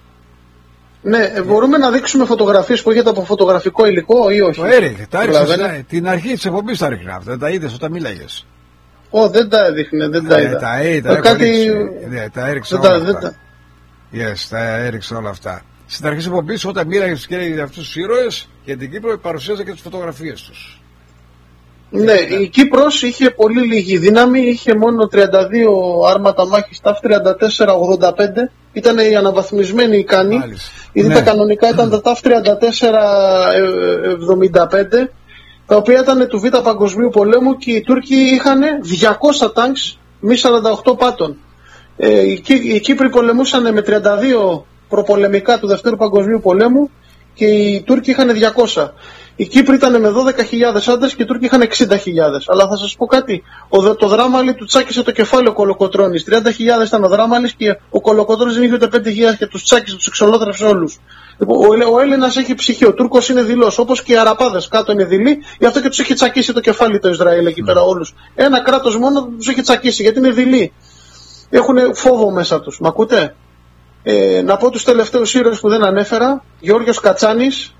Ναι, μπορούμε να δείξουμε φωτογραφίες που έχετε από φωτογραφικό υλικό ή όχι? Το έριχνε, τα έριξε. Την αρχή της εκπομπής τα έριχνε αυτά. Τα είδες όταν μίλαγες? Ω, δεν τα έδειχνε, δεν τα είδα. Τα είδα, τα έριξε όλα αυτά. Yes, τα έριξε όλα αυτά. Στην αρχή της εκπομπής όταν μίλαγες και για αυτούς τους ήρωες για την Κύπρο παρουσίαζε και τις φωτογραφίες τους. Ναι, η Κύπρος είχε πολύ λίγη δύναμη, είχε μόνο τριάντα δύο άρματα μάχης ταφ τριάντα τέσσερα ογδόντα πέντε, ήταν η αναβαθμισμένη ικανή, ήδη ναι. τα κανονικά ήταν τα ταφ τριάντα τέσσερα εβδομήντα πέντε, τα οποία ήταν του Β' Παγκοσμίου Πολέμου και οι Τούρκοι είχαν διακόσια τάγκς μη σαράντα οκτώ πάτων. Ε, οι, οι Κύπροι πολεμούσαν με τριάντα δύο προπολεμικά του Δευτέρου Παγκοσμίου Πολέμου και οι Τούρκοι είχαν διακόσια. Οι Κύπροι ήταν με δώδεκα χιλιάδες άντρες και οι Τούρκοι είχαν εξήντα χιλιάδες. Αλλά θα σας πω κάτι. Ο, το δράμαλι του τσάκισε το κεφάλι ο Κολοκοτρώνης. τριάντα χιλιάδες ήταν ο δράμαλις και ο Κολοκοτρώνης δεν είχε ούτε πέντε χιλιάδες και τους τσάκισε, τους εξολότρεψε όλους. Ο, ο Έλληνας έχει ψυχή, ο Τούρκος είναι δειλός. Όπως και οι Αραπάδες κάτω είναι δειλοί, γι' αυτό και τους έχει τσακίσει το κεφάλι το Ισραήλ εκεί πέρα όλους. Ένα κράτος μόνο τους έχει τσακίσει γιατί είναι δειλοί. Έχουν φόβο μέσα τους. Μ' ακούτε? Ε, να πω τους τελευταίους ήρωες που δεν ανέφερα. Γιώργος Κατσάνης,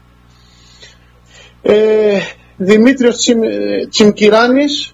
ε, Δημήτριος Τσιμ, Τσιμκυράνης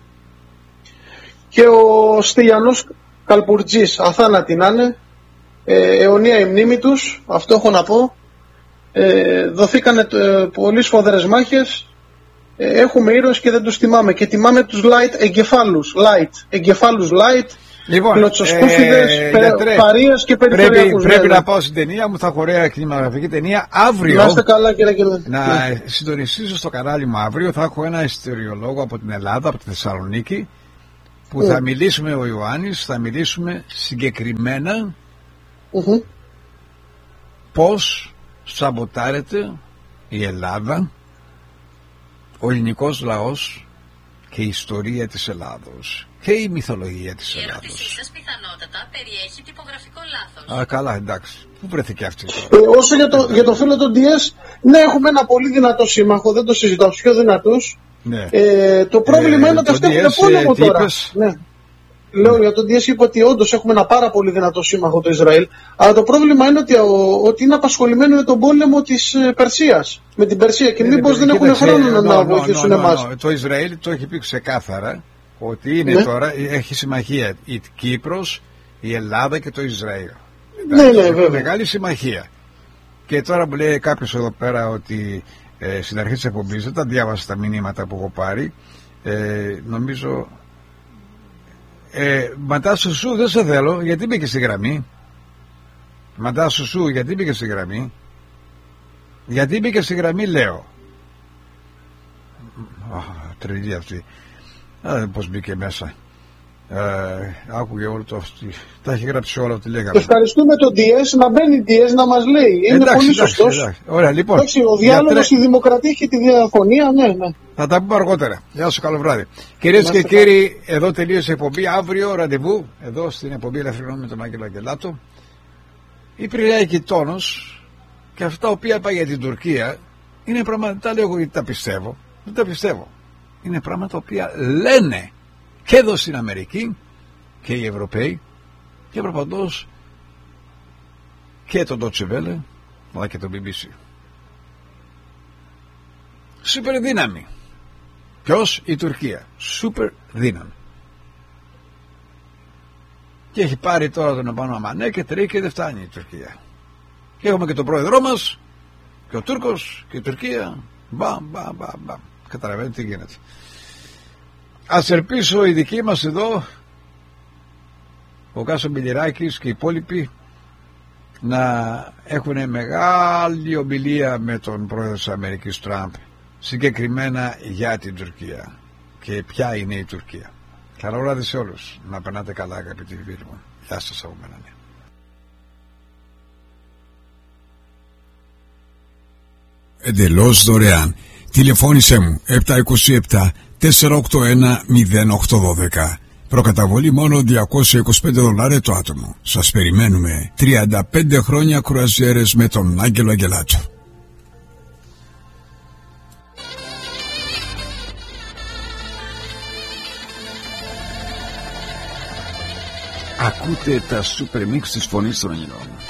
και ο Στυλιανός Καλπουρτζής. Αθάνατοι να είναι, ε, αιωνία η μνήμη τους, αυτό έχω να πω. Ε, δοθήκανε ε, πολύ σφοδρές μάχες. ε, Έχουμε ήρωες και δεν τους τιμάμε. Και τιμάμε τους light εγκεφάλους. Light, εγκεφάλους light. Λοιπόν, κλωτσοσκούφιδες, ε, πε, παρείες και περιφερειακούς. Πρέπει, πρέπει να πάω στην ταινία μου, θα έχω ωραία κινηματογραφική ταινία αύριο. Να είστε καλά, κύριε κύριε. Να ναι. συντονιστήσω στο κανάλι μου αύριο. Θα έχω ένα ιστοριολόγο από την Ελλάδα, από τη Θεσσαλονίκη, που mm. θα μιλήσουμε ο Ιωάννης, θα μιλήσουμε συγκεκριμένα mm-hmm. πώς σαμποτάρεται η Ελλάδα, ο ελληνικός λαός και η ιστορία της Ελλάδος και η μυθολογία της Ελλάδος. Η ερώτησή σας πιθανότατα περιέχει τυπογραφικό λάθος. Α, καλά, εντάξει. Πού βρέθηκε αυτή? Ε, όσο για το, για το φίλο των ντι ες, ναι, έχουμε ένα πολύ δυνατό σύμμαχο, δεν το συζητάω, τους πιο δυνατούς. Ναι. Ε, το πρόβλημα ε, είναι ότι αυτοί έχουν πόλεμο τώρα. Ναι. Λέω για τον ντι ες, είπα ότι όντως έχουμε ένα πάρα πολύ δυνατό σύμμαχο, το Ισραήλ. Αλλά το πρόβλημα είναι ότι, ο, ότι είναι απασχολημένοι με τον πόλεμο της Περσίας. Με την Περσία και μήπως δεν έχουν χρόνο να βοηθήσουν εμάς. Το Ισραήλ το έχει πει ξεκάθαρα ότι είναι ναι. τώρα, έχει συμμαχία η Κύπρος, η Ελλάδα και το Ισραήλ. Ναι, ναι, βέβαια. Μεγάλη συμμαχία. Και τώρα μου λέει κάποιος εδώ πέρα ότι ε, στην αρχή της εκπομπής, δεν τα διάβασα τα μηνύματα που έχω πάρει, ε, νομίζω. Ε, Ματά Σουσού, δεν σε θέλω, γιατί μπήκε στη γραμμή. Ματά Σουσού, γιατί μπήκε στη γραμμή. Γιατί μπήκε στη γραμμή, λέω. Oh, τρελή αυτή. Α, πώς μπήκε μέσα. Ε, άκουγε όλο το αυτή. Τα έχει γράψει όλα ό,τι λέγαμε. Ευχαριστούμε τον ντι ες, να μπαίνει ντι ες να μας λέει. Είναι εντάξει, πολύ εντάξει, σωστός. εντάξει. Ωραία, λοιπόν. Εντάξει, ο διάλογος, γιατρέ... η δημοκρατία και τη διαφωνία, ναι, ναι. Θα τα πούμε αργότερα. Γεια σου, καλό βράδυ. Κυρίες και κύριοι, εδώ τελείωσε η εκπομπή. Αύριο ραντεβού, εδώ στην εκπομπή Ελευθερινών με τον Άγγελο Αγγελάτο. Η Πυριακή τόνος και αυτά τα οποία είπα για την Τουρκία είναι πράγματα, τα λέω εγώ γιατί τα πιστεύω. Δεν τα πιστεύω. Είναι πράγματα τα οποία λένε και εδώ στην Αμερική και οι Ευρωπαίοι και προπαντός και το Deutsche Welle αλλά και το μπι μπι σι. Σούπερ δύναμη. Ποιος? Η Τουρκία. Σούπερ δύναμη. Και έχει πάρει τώρα τον επάνω αμανέ και τρέχει και δεν φτάνει η Τουρκία. Και έχουμε και τον πρόεδρό μας και ο Τούρκος και η Τουρκία. Μπαμ, μπαμ, μπαμ, μπαμ. Καταλαβαίνετε τι γίνεται. Ας ελπίσω οι δικοί μας εδώ, ο Κάσο Μπιλιράκης και οι υπόλοιποι, να έχουν μεγάλη ομιλία με τον πρόεδρο της Αμερικής Τραμπ, συγκεκριμένα για την Τουρκία και ποια είναι η Τουρκία. Καλό βράδυ σε όλους. Να περνάτε καλά, αγαπητοί φίλοι μου. Γεια σας από μένα. Εντελώς δωρεάν. Τηλεφώνησέ μου επτά είκοσι επτά τετρακόσια ογδόντα ένα μηδέν οκτώ ένα δύο. Προκαταβολή μόνο διακόσια είκοσι πέντε δολάρια το άτομο. Σας περιμένουμε. τριάντα πέντε χρόνια κρουαζιέρες με τον Άγγελο Αγγελάτσο. Ακούτε τα Super Mix της Φωνής των Ελληνών.